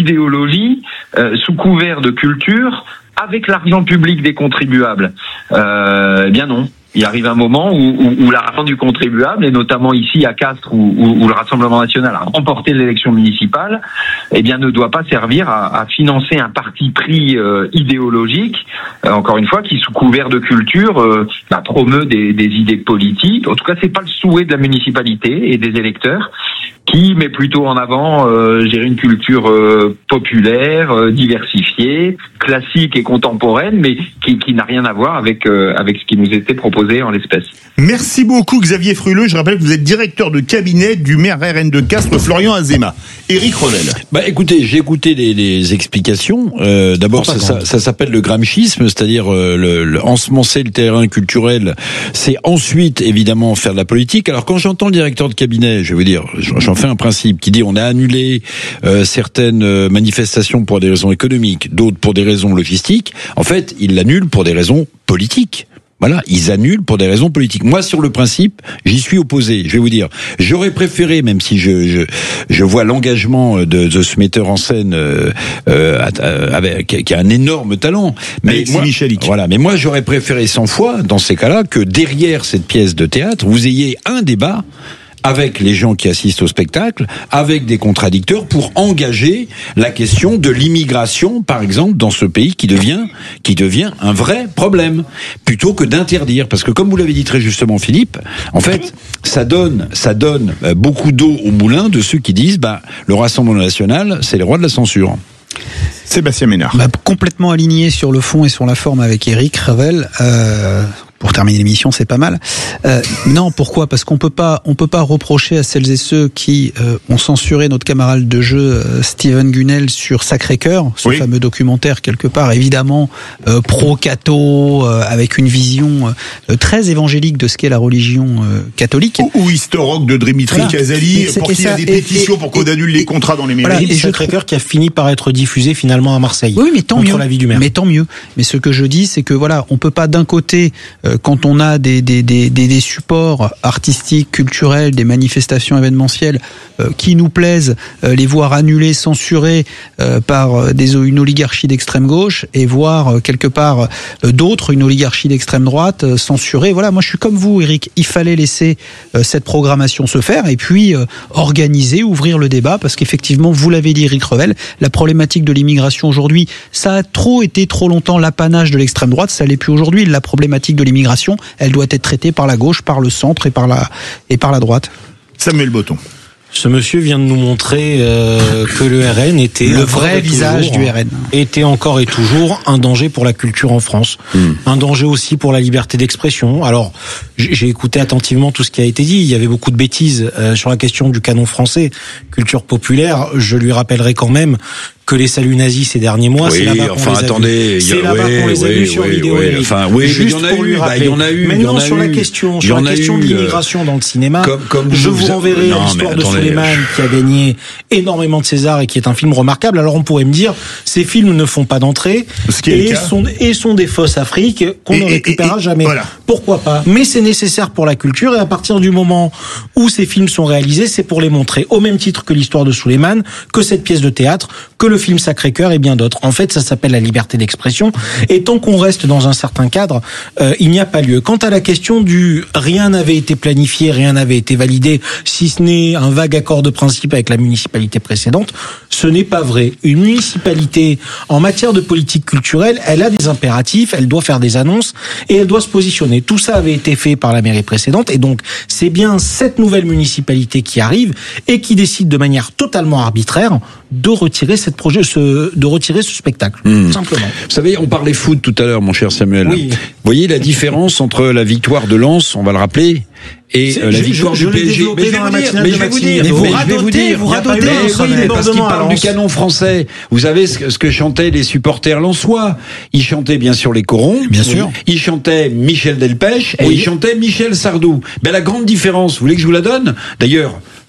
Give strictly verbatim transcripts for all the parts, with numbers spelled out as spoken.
idéologie euh, sous couvert de culture avec l'argent public des contribuables. Euh, eh bien non. Il arrive un moment où, où, où l'argent du contribuable, et notamment ici à Castres où, où, où le Rassemblement national a remporté l'élection municipale, eh bien ne doit pas servir à, à financer un parti pris euh, idéologique, euh, encore une fois, qui sous couvert de culture euh, bah, promeut des, des idées politiques. En tout cas, c'est pas le souhait de la municipalité et des électeurs, qui met plutôt en avant euh, gérer une culture euh, populaire, euh, diversifiée, classique et contemporaine, mais qui, qui n'a rien à voir avec euh, avec ce qui nous était proposé en l'espèce. Merci beaucoup Xavier Fruleux. Je rappelle que vous êtes directeur de cabinet du maire R N de Castres, Florian Azéma. Éric Revel. Bah écoutez, j'ai écouté les, les explications. Euh, d'abord, ça, ça, ça s'appelle le gramschisme, c'est-à-dire euh, le, le ensemencer le terrain culturel. C'est ensuite évidemment faire de la politique. Alors quand j'entends le directeur de cabinet, je vais vous dire, j'en fais un principe qui dit on a annulé euh, certaines manifestations pour des raisons économiques, d'autres pour des raisons logistiques. En fait, il l'annule pour des raisons politiques. Voilà, ils annulent pour des raisons politiques. Moi, sur le principe, j'y suis opposé. Je vais vous dire, j'aurais préféré, même si je je, je vois l'engagement de, de ce metteur en scène euh, euh, avec, qui a un énorme talent, mais moi, voilà, mais moi j'aurais préféré cent fois, dans ces cas-là, que derrière cette pièce de théâtre, vous ayez un débat avec les gens qui assistent au spectacle, avec des contradicteurs, pour engager la question de l'immigration, par exemple, dans ce pays qui devient, qui devient un vrai problème, plutôt que d'interdire. Parce que, comme vous l'avez dit très justement, Philippe, en fait, ça donne, ça donne beaucoup d'eau au moulin de ceux qui disent, bah, le Rassemblement national, c'est les rois de la censure. Sébastien Ménard. Bah, complètement aligné sur le fond et sur la forme avec Éric Revel. Euh... Pour terminer l'émission, c'est pas mal. Euh, non, pourquoi ? Parce qu'on peut pas, on peut pas reprocher à celles et ceux qui euh, ont censuré notre camarade de jeu euh, Steven Gunnell sur Sacré-Cœur, ce oui. fameux documentaire quelque part, évidemment euh, pro-catho, euh, avec une vision euh, très évangélique de ce qu'est la religion euh, catholique. Ou, ou historique de Dimitri voilà. Kazali, pour qu'il y ait des pétitions et, et, pour qu'on annule les contrats dans les mairies. Voilà, et Sacré-Cœur qui a fini par être diffusé finalement à Marseille. Oui, mais tant contre mieux. l'avis du maire. Mais tant mieux. Mais ce que je dis, c'est que voilà, on peut pas d'un côté quand on a des, des, des, des supports artistiques, culturels, des manifestations événementielles euh, qui nous plaisent, euh, les voir annulés, censurés euh, par des, une oligarchie d'extrême gauche, et voir euh, quelque part euh, d'autres, une oligarchie d'extrême droite, euh, censurée. Voilà, moi je suis comme vous, Eric, il fallait laisser euh, cette programmation se faire et puis euh, organiser, ouvrir le débat, parce qu'effectivement, vous l'avez dit, Éric Revel, la problématique de l'immigration aujourd'hui, ça a trop été trop longtemps l'apanage de l'extrême droite, ça l'est plus aujourd'hui. La problématique de l'immigration, elle doit être traitée par la gauche, par le centre et par la, et par la droite. Samuel Botton. Ce monsieur vient de nous montrer euh, que le R N était le vrai visage toujours, du R N était encore et toujours un danger pour la culture en France, mmh. un danger aussi pour la liberté d'expression. Alors j'ai écouté attentivement tout ce qui a été dit. Il y avait beaucoup de bêtises euh, sur la question du canon français, culture populaire. Je lui rappellerai quand même que les saluts nazis ces derniers mois, oui, c'est là-bas enfin, qu'on les attendez, a vus. C'est là-bas oui, qu'on les a oui, vus sur oui, vidéo. Oui, enfin, oui, juste mais il y en a pour eu, lui rappeler. bah, il y en a eu. Maintenant, sur la question, sur la question de l'immigration dans le cinéma, comme, comme je vous vous renverrai non, l'histoire de attendez, Suleiman qui a gagné énormément de César et qui est un film remarquable. Alors on pourrait me dire, ces films ne font pas d'entrée et sont, et sont des fausses Afriques qu'on et, ne récupérera et, et, jamais. Voilà. Pourquoi pas ? Mais c'est nécessaire pour la culture, et à partir du moment où ces films sont réalisés, c'est pour les montrer, au même titre que l'histoire de Suleiman, que cette pièce de théâtre, que le film Sacré-Cœur et bien d'autres. En fait, ça s'appelle la liberté d'expression, et tant qu'on reste dans un certain cadre, euh, il n'y a pas lieu. Quant à la question du rien n'avait été planifié, rien n'avait été validé, si ce n'est un vague accord de principe avec la municipalité précédente, ce n'est pas vrai. Une municipalité, en matière de politique culturelle, elle a des impératifs, elle doit faire des annonces et elle doit se positionner. Tout ça avait été fait par la mairie précédente, et donc c'est bien cette nouvelle municipalité qui arrive et qui décide de manière totalement arbitraire de retirer cette projet, ce, de retirer ce spectacle, mmh. simplement. Vous savez, on parlait foot tout à l'heure, mon cher Samuel. Oui. Vous voyez la différence entre la victoire de Lens, on va le rappeler, et euh, la victoire je, je, du P S G. Mais je vais vous dire, mais je vais vous dire, mais vous radotez, vous radotez, parce qu'il parle du canon français. Vous savez ce que, ce que chantaient les supporters lensois. Ils chantaient bien sûr les corons. Bien sûr. Ils chantaient Michel Delpech, oui. Et ils chantaient Michel Sardou. Ben la grande différence, vous voulez que je vous la donne ? D'ailleurs,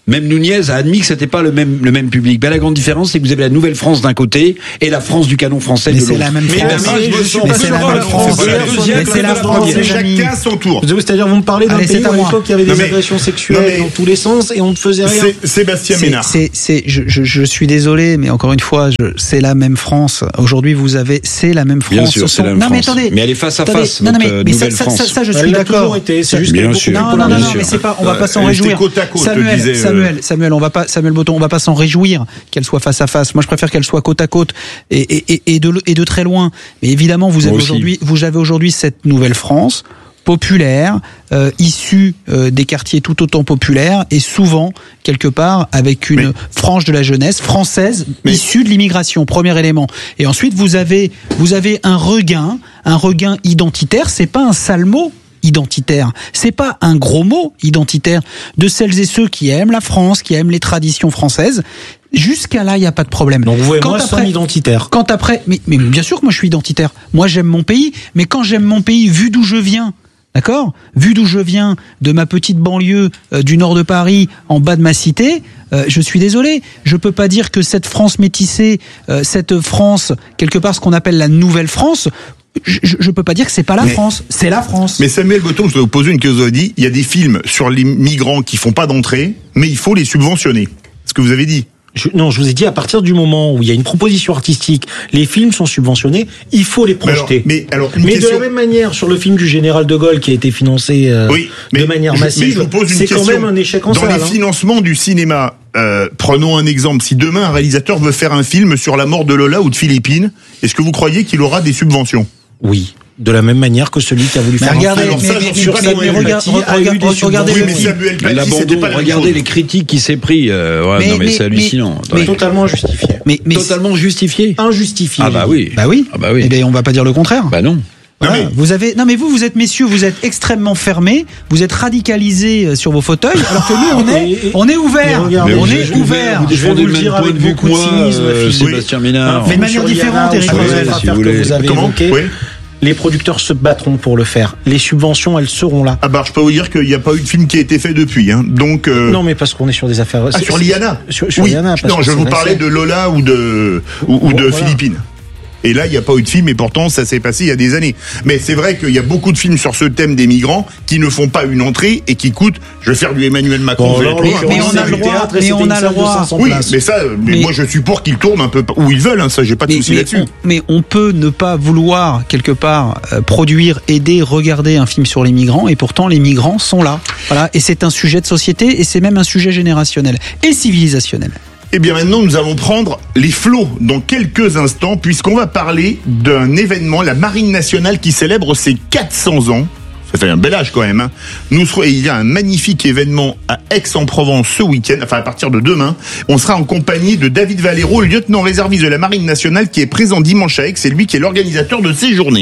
Même Nunez a admis que c'était pas le même le même public. Ben, la grande différence, c'est que vous avez la nouvelle France d'un côté et la France du canon français mais de l'autre. C'est la même France. Mais, mais, je mais c'est la même France. Mais c'est la France. Chacun son tour. C'est-à-dire, vous me parlez d'un pays où à l'époque il y avait des agressions sexuelles dans tous les sens et on ne faisait rien. Sébastien Ménard. C'est, c'est, je, je, je suis désolé, mais encore une fois, je, c'est la même France. Aujourd'hui, vous avez, c'est la même France. Bien sûr, c'est la même non, France. Mais attendez. Mais elle est face à attendez, face. Non, non, mais, mais nouvelle ça, France. Ça, ça, ça, je suis elle d'accord. Été, c'est juste bien que sûr. Non, non, non, non, mais c'est pas, on va pas s'en réjouir. Côte à côte, Samuel, disait, Samuel, Samuel, on va pas, Samuel Botton, on va pas s'en réjouir qu'elle soit face à face. Moi, je préfère qu'elle soit côte à côte et, et, et, de, et de très loin. Mais évidemment, vous avez aujourd'hui, vous avez aujourd'hui cette nouvelle France populaire, euh, issue euh, des quartiers tout autant populaires et souvent quelque part avec une mais, frange de la jeunesse française mais, issue de l'immigration. Premier élément. Et ensuite, vous avez, vous avez un regain, un regain identitaire. C'est pas un sale mot. Identitaire, c'est pas un gros mot identitaire de celles et ceux qui aiment la France, qui aiment les traditions françaises. Jusqu'à là, il y a pas de problème. Donc vous et quand moi après, sommes identitaires. Quand après, mais, mais bien sûr que moi je suis identitaire. Moi j'aime mon pays, mais quand j'aime mon pays, vu d'où je viens. D'accord ? Vu d'où je viens, de ma petite banlieue euh, du nord de Paris, en bas de ma cité, euh, je suis désolé. Je peux pas dire que cette France métissée, euh, cette France, quelque part ce qu'on appelle la nouvelle France, je, je peux pas dire que c'est pas la mais, France, c'est la France. Mais Samuel Botton, je dois vous poser une question. Il y a des films sur les migrants qui font pas d'entrée, mais il faut les subventionner. Ce que vous avez dit. Je, non, je vous ai dit, à partir du moment où il y a une proposition artistique, les films sont subventionnés, il faut les projeter. Mais, alors, mais, alors, mais question... de la même manière, sur le film du Général de Gaulle qui a été financé euh, oui, mais, de manière massive, c'est quand même un échec en salle. Dans les hein. financements du cinéma, euh, prenons un exemple. Si demain un réalisateur veut faire un film sur la mort de Lola ou de Philippines, est-ce que vous croyez qu'il aura des subventions ? Oui. De la même manière que celui qui a voulu mais faire regardez, un film mais, sur mais, mais regarde, regardez, regardez oui, le film. L'abandon, regardez les critiques qui s'est pris. Euh, ouais, mais, non, mais, mais c'est hallucinant. Mais, mais totalement injustifié. Mais, mais totalement justifié. Injustifié. Ah bah oui. Bah oui. Ah bah oui. Eh bien, on va pas dire le contraire. Bah non. Voilà. Non mais... Vous avez, non mais vous, vous êtes messieurs, vous êtes extrêmement fermés, vous êtes radicalisés sur vos fauteuils, alors que nous, on est, on est ouverts, on est ouverts. Vous défendez le même point de vue que moi, Sébastien Ménard. Mais de manière différente, Éric Revel. Si vous avez évoqué. Les producteurs se battront pour le faire. Les subventions, elles seront là. Ah bah, je peux vous dire qu'il n'y a pas eu de film qui a été fait depuis. Hein. Donc euh... non, mais parce qu'on est sur des affaires. Ah, sur Liana. Sur, sur oui. Liana. Non, je vous parlais de Lola ou de ou, ou de voilà. Philippines. Et là, il n'y a pas eu de film, et pourtant, ça s'est passé il y a des années. Mais c'est vrai qu'il y a beaucoup de films sur ce thème des migrants qui ne font pas une entrée et qui coûtent. Je vais faire du Emmanuel Macron. Bon, alors, mais, mais on a le droit. Mais on a le droit. Oui, mais ça, mais, mais moi, je suis pour qu'ils tournent un peu où ils veulent. Hein, ça, j'ai pas de souci là-dessus. On, mais on peut ne pas vouloir quelque part euh, produire, aider, regarder un film sur les migrants, et pourtant les migrants sont là. Voilà, et c'est un sujet de société, et c'est même un sujet générationnel et civilisationnel. Eh bien maintenant, nous allons prendre les flots dans quelques instants, puisqu'on va parler d'un événement, la Marine nationale qui célèbre ses quatre cents ans. Ça fait un bel âge quand même. Hein. Nous, il y a un magnifique événement à Aix-en-Provence ce week-end, enfin à partir de demain. On sera en compagnie de David Valero, lieutenant réserviste de la Marine nationale, qui est présent dimanche à Aix. C'est lui qui est l'organisateur de ces journées.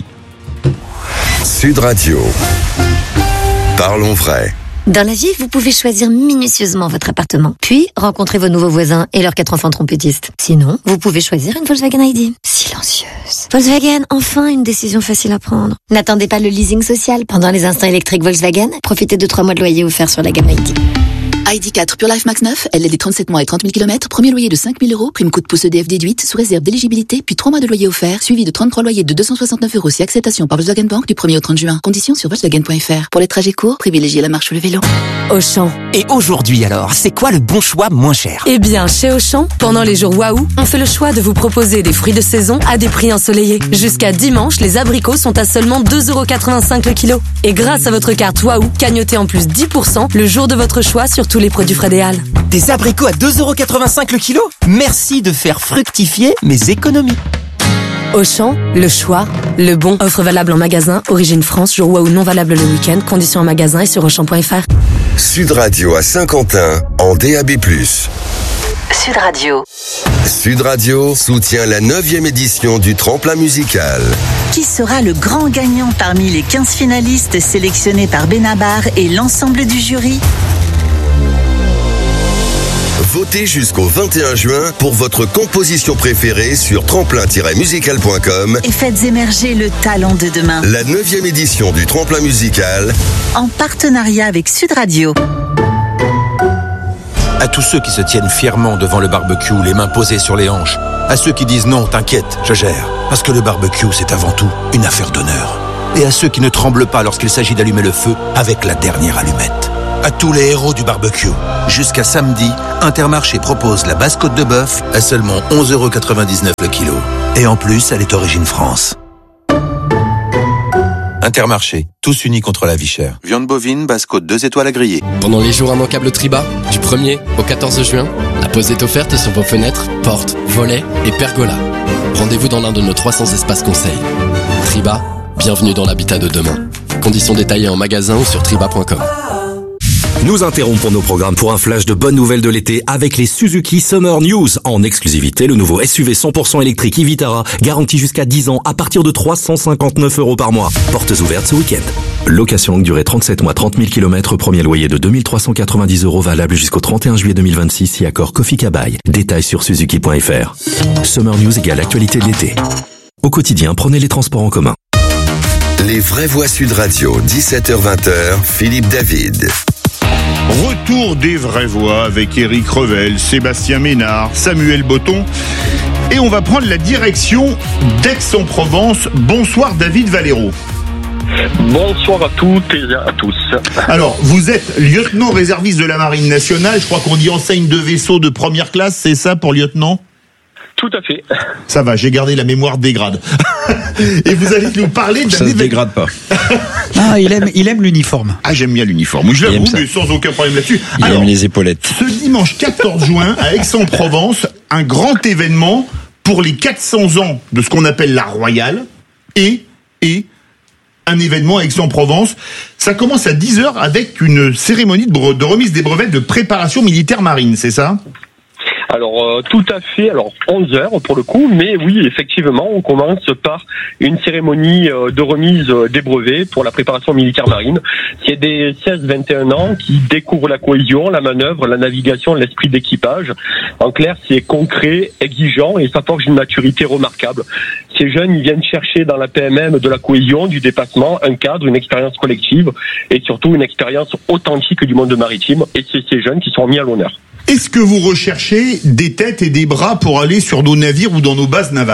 Sud Radio. Parlons vrai. Dans la vie, vous pouvez choisir minutieusement votre appartement, puis rencontrer vos nouveaux voisins et leurs quatre enfants trompettistes. Sinon, vous pouvez choisir une Volkswagen I D. Silencieuse. Volkswagen, enfin une décision facile à prendre. N'attendez pas le leasing social. Pendant les instants électriques Volkswagen, profitez de trois mois de loyer offerts sur la gamme I D. I D quatre Pure Life Max neuf, L L D trente-sept mois et trente mille kilomètres, premier loyer de cinq mille euros, prime coup de pouce E D F déduite, sous réserve d'éligibilité, puis trois mois de loyer offert, suivi de trente-trois loyers de deux cent soixante-neuf euros si acceptation par Volkswagen Bank du premier au trente juin. Conditions sur Volkswagen point F R. Pour les trajets courts, privilégiez la marche ou le vélo. Auchan. Et aujourd'hui alors, c'est quoi le bon choix moins cher ? Eh bien, chez Auchan, pendant les jours Waouh, on fait le choix de vous proposer des fruits de saison à des prix ensoleillés. Jusqu'à dimanche, les abricots sont à seulement deux euros quatre-vingt-cinq le kilo. Et grâce à votre carte Waouh, cagnotez en plus dix pour cent le jour de votre choix sur tous les produits Frédéal. Des abricots à deux euros quatre-vingt-cinq le kilo ? Merci de faire fructifier mes économies. Auchan, le choix, le bon. Offre valable en magasin, origine France, jour Waouh non valable le week-end, conditions en magasin et sur auchan point F R. Sud Radio à Saint-Quentin, en D A B plus. Sud Radio. Sud Radio soutient la neuvième édition du Tremplin musical. Qui sera le grand gagnant parmi les quinze finalistes sélectionnés par Benabar et l'ensemble du jury ? Votez jusqu'au vingt et un juin pour votre composition préférée sur tremplin tiret musical point com et faites émerger le talent de demain. La neuvième édition du Tremplin musical en partenariat avec Sud Radio. À tous ceux qui se tiennent fièrement devant le barbecue, les mains posées sur les hanches. À ceux qui disent non, t'inquiète, je gère. Parce que le barbecue, c'est avant tout une affaire d'honneur. Et à ceux qui ne tremblent pas lorsqu'il s'agit d'allumer le feu avec la dernière allumette. À tous les héros du barbecue. Jusqu'à samedi, Intermarché propose la basse côte de bœuf à seulement onze euros quatre-vingt-dix-neuf le kilo. Et en plus, elle est origine France. Intermarché, tous unis contre la vie chère. Viande bovine, basse côte deux étoiles à griller. Pendant les jours immanquables Triba, du premier au quatorze juin, la pause est offerte sur vos fenêtres, portes, volets et pergolas. Rendez-vous dans l'un de nos trois cents espaces conseils. Triba, bienvenue dans l'habitat de demain. Conditions détaillées en magasin ou sur triba point com. Nous interrompons nos programmes pour un flash de bonnes nouvelles de l'été avec les Suzuki Summer News. En exclusivité, le nouveau S U V cent pour cent électrique e-Vitara, garanti jusqu'à dix ans à partir de trois cent cinquante-neuf euros par mois. Portes ouvertes ce week-end. Location longue durée trente-sept mois, trente mille kilomètres, premier loyer de deux mille trois cent quatre-vingt-dix euros valable jusqu'au trente et un juillet deux mille vingt-six si accord Kofi Kabai. Détails sur suzuki point f r. Summer News égale actualité de l'été. Au quotidien, prenez les transports en commun. Les vraies voix Sud Radio, dix-sept heures vingt, Philippe David. Retour des vraies voix avec Éric Revel, Sébastien Ménard, Samuel Botton. Et on va prendre la direction d'Aix-en-Provence. Bonsoir David Valero. Bonsoir à toutes et à tous. Alors, vous êtes lieutenant réserviste de la Marine nationale. Je crois qu'on dit enseigne de vaisseau de première classe, c'est ça pour lieutenant ? Tout à fait. Ça va, j'ai gardé la mémoire des grades. Et vous allez nous parler d'un Ça ne dégrade pas. Ah, il aime, il aime l'uniforme. Ah, j'aime bien l'uniforme. Je l'avoue, mais sans aucun problème là-dessus. Il Alors, aime les épaulettes. Ce dimanche quatorze juin, à Aix-en-Provence, un grand événement pour les quatre cents ans de ce qu'on appelle la Royale et, et un événement à Aix-en-Provence. Ça commence à dix heures avec une cérémonie de, bre- de remise des brevets de préparation militaire marine, c'est ça ? Alors euh, tout à fait, alors onze heures pour le coup, mais oui, effectivement, on commence par une cérémonie euh, de remise euh, des brevets pour la préparation militaire marine. C'est des seize vingt et un ans qui découvrent la cohésion, la manœuvre, la navigation, l'esprit d'équipage. En clair, c'est concret, exigeant et ça forge une maturité remarquable. Ces jeunes, ils viennent chercher dans la P M M de la cohésion, du dépassement, un cadre, une expérience collective et surtout une expérience authentique du monde maritime. Et c'est ces jeunes qui sont mis à l'honneur. Est-ce que vous recherchez des têtes et des bras pour aller sur nos navires ou dans nos bases navales ?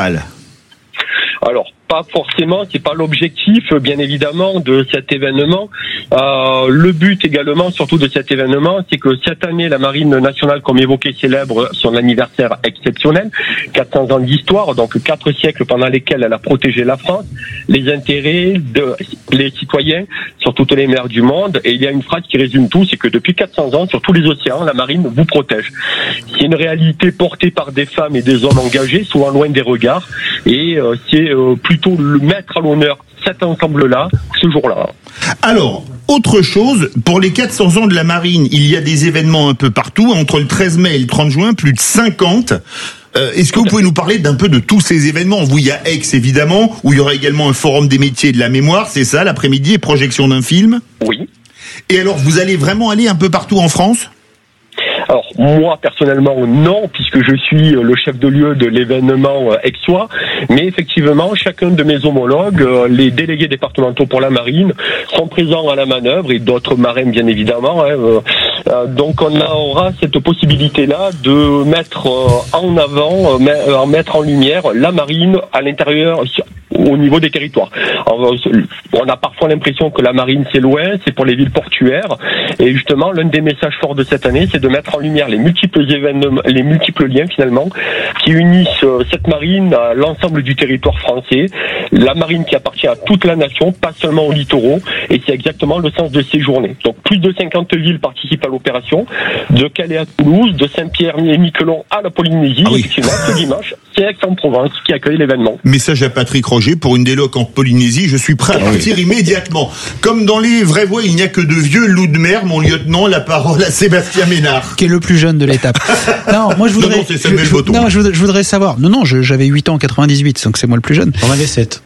Alors, pas forcément, c'est pas l'objectif, bien évidemment, de cet événement. Euh, le but également, surtout de cet événement, c'est que cette année, la Marine nationale, comme évoqué, célèbre son anniversaire exceptionnel, quatre cents ans d'histoire, donc quatre siècles pendant lesquels elle a protégé la France, les intérêts de les citoyens sur toutes les mers du monde. Et il y a une phrase qui résume tout, c'est que depuis quatre cents ans, sur tous les océans, la Marine vous protège. C'est une réalité portée par des femmes et des hommes engagés, souvent loin des regards, et euh, c'est euh, plutôt le mettre à l'honneur cet ensemble-là, ce jour-là. Alors, autre chose, pour les quatre cents ans de la Marine, il y a des événements un peu partout, entre le treize mai et le trente juin, plus de cinquante. Euh, est-ce que vous pouvez nous parler d'un peu de tous ces événements ? Vous, il y a Aix, évidemment, où il y aura également un forum des métiers et de la mémoire, c'est ça, l'après-midi, et projection d'un film ? Oui. Et alors, vous allez vraiment aller un peu partout en France ? Alors moi personnellement non, puisque je suis le chef de lieu de l'événement aixois, mais effectivement chacun de mes homologues, les délégués départementaux pour la marine, sont présents à la manœuvre et d'autres marins bien évidemment. Hein. Donc on aura cette possibilité-là de mettre en avant, mettre en lumière la marine à l'intérieur, au niveau des territoires. Alors, on a parfois l'impression que la marine c'est loin, c'est pour les villes portuaires, et justement l'un des messages forts de cette année, c'est de mettre en lumière les multiples événements, les multiples liens finalement qui unissent cette marine à l'ensemble du territoire français, la marine qui appartient à toute la nation, pas seulement aux littoraux, et c'est exactement le sens de ces journées. Donc plus de cinquante villes participent à l'opération, de Calais à Toulouse, de Saint-Pierre-et-Miquelon à la Polynésie. Ah oui. Effectivement, ce dimanche, c'est Aix-en-Provence qui accueille l'événement. Message à Patrick Roger pour une déloc en Polynésie, je suis prêt à partir oui. immédiatement. Comme dans les vraies voix, il n'y a que de vieux loups de mer, mon lieutenant, la parole à Sébastien Ménard. Qui est le plus jeune de l'étape. Non, moi je voudrais. Non, non, c'est Samuel je, Botton. Non, je, je voudrais savoir. Non, non, je, j'avais huit ans en quatre-vingt-dix-huit, donc c'est moi le plus jeune. J'en avais sept.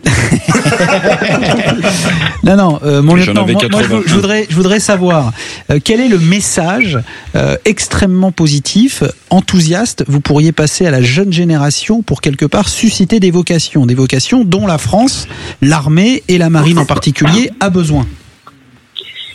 non, non, euh, mon J'en lieutenant, moi, moi je, je, voudrais, je voudrais savoir euh, quel est le message euh, extrêmement positif, enthousiaste, vous pourriez passer à la jeune génération pour quelque part susciter des vocations, des vocations dont la France, l'armée et la marine en particulier a besoin.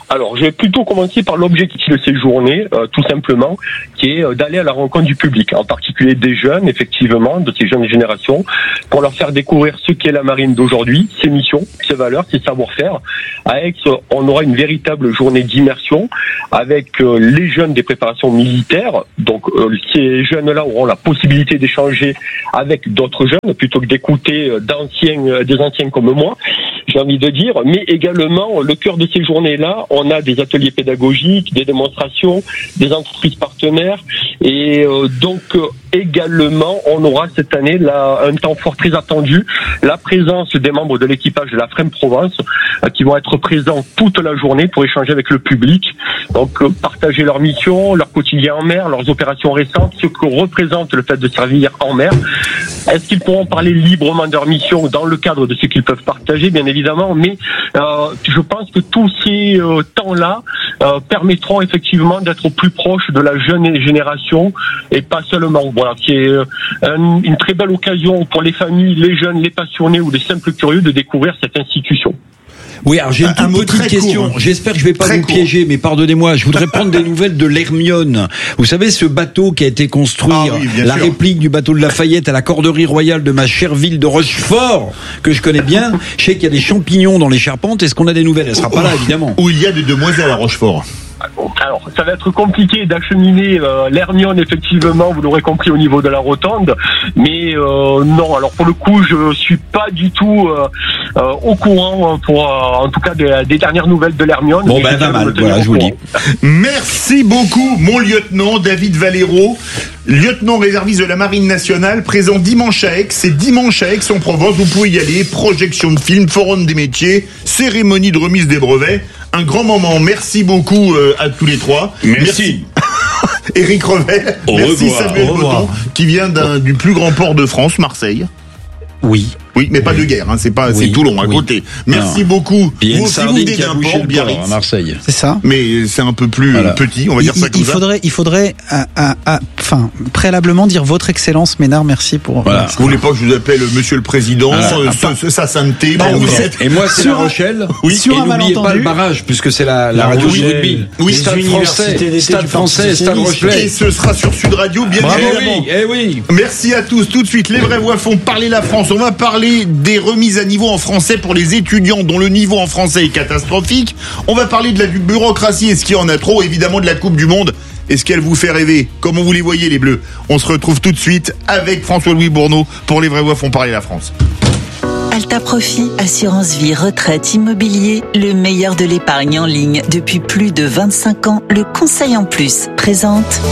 Alors, je vais plutôt commencer par l'objectif de ces journées, euh, tout simplement, qui est euh, d'aller à la rencontre du public, en particulier des jeunes, effectivement, de ces jeunes générations, pour leur faire découvrir ce qu'est la marine d'aujourd'hui, ses missions, ses valeurs, ses savoir-faire. À Aix, on aura une véritable journée d'immersion avec euh, les jeunes des préparations militaires. Donc, euh, ces jeunes-là auront la possibilité d'échanger avec d'autres jeunes, plutôt que d'écouter euh, d'anciens, euh, des anciens comme moi, j'ai envie de dire. Mais également, le cœur de ces journées-là, on a des ateliers pédagogiques, des démonstrations, des entreprises partenaires, et euh, donc euh, également on aura cette année là un temps fort très attendu, la présence des membres de l'équipage de la Frame Provence euh, qui vont être présents toute la journée pour échanger avec le public, donc euh, partager leur mission, leur quotidien en mer, leurs opérations récentes, ce que représente le fait de servir en mer. Est-ce qu'ils pourront parler librement de leur mission dans le cadre de ce qu'ils peuvent partager, bien évidemment, mais euh, je pense que tous ces euh, temps-là euh, permettront effectivement d'être au plus proche de la jeune génération et pas seulement. Voilà, c'est euh, un, une très belle occasion pour les familles, les jeunes, les passionnés ou les simples curieux de découvrir cette institution. Oui, alors j'ai une toute un petite question. Court. J'espère que je vais pas très vous court. piéger, mais pardonnez-moi. Je voudrais prendre des nouvelles de l'Hermione. Vous savez, ce bateau qui a été construit, ah oui, la sûr. réplique du bateau de Lafayette à la corderie royale de ma chère ville de Rochefort, que je connais bien. Je sais qu'il y a des champignons dans les charpentes. Est-ce qu'on a des nouvelles? Elle sera pas là, évidemment. Où il y a des demoiselles à Rochefort. Alors, ça va être compliqué d'acheminer euh, l'Hermione, effectivement, vous l'aurez compris, au niveau de la rotonde, mais euh, non, alors pour le coup, je suis pas du tout euh, euh, au courant, pour, euh, en tout cas, des, des dernières nouvelles de l'Hermione. Bon, ben, va mal, voilà, je vous dis. Merci beaucoup, mon lieutenant David Valero, lieutenant réserviste de la Marine nationale, présent dimanche à Aix. C'est dimanche à Aix-en-Provence, vous pouvez y aller, projection de films, forum des métiers, cérémonie de remise des brevets. Un grand moment. Merci beaucoup euh, à tous les trois. Merci. Merci. Éric Revel. Au Merci revoir, Samuel Botton, qui vient d'un, du plus grand port de France, Marseille. Oui. Oui, mais pas oui. de guerre, hein, c'est pas, oui. c'est Toulon à oui. côté. Merci non. beaucoup. Puis vous aussi, vous venez d'un port, Biarritz, à Marseille. C'est ça. Mais c'est un peu plus voilà. petit, on va dire il, ça comme il ça. Faudrait, il faudrait, à, à, à, enfin, préalablement dire votre Excellence Ménard, merci pour. Voilà. Vous voulez pas que je vous appelle Monsieur le Président, voilà. euh, sa sainteté, bah, bon, vous êtes. Et moi, c'est La Rochelle. Oui. Sur et un n'oubliez pas le barrage, puisque c'est la, la radio du rugby. Oui, Stade Français, Stade Français, Stade Rochelet. Et ce sera sur Sud Radio, bien évidemment. Eh oui. Merci à tous. Tout de suite, les vraies voix font parler la France. On va parler des remises à niveau en français pour les étudiants dont le niveau en français est catastrophique. On va parler de la bureaucratie. Est-ce qu'il y en a trop? Évidemment, de la Coupe du Monde. Est-ce qu'elle vous fait rêver? Comment vous les voyez, les Bleus? On se retrouve tout de suite avec François-Louis Bourneau pour les vraies voix font parler la France. Alta Profit, assurance vie, retraite, immobilier, le meilleur de l'épargne en ligne depuis plus de vingt-cinq ans. Le conseil en plus présente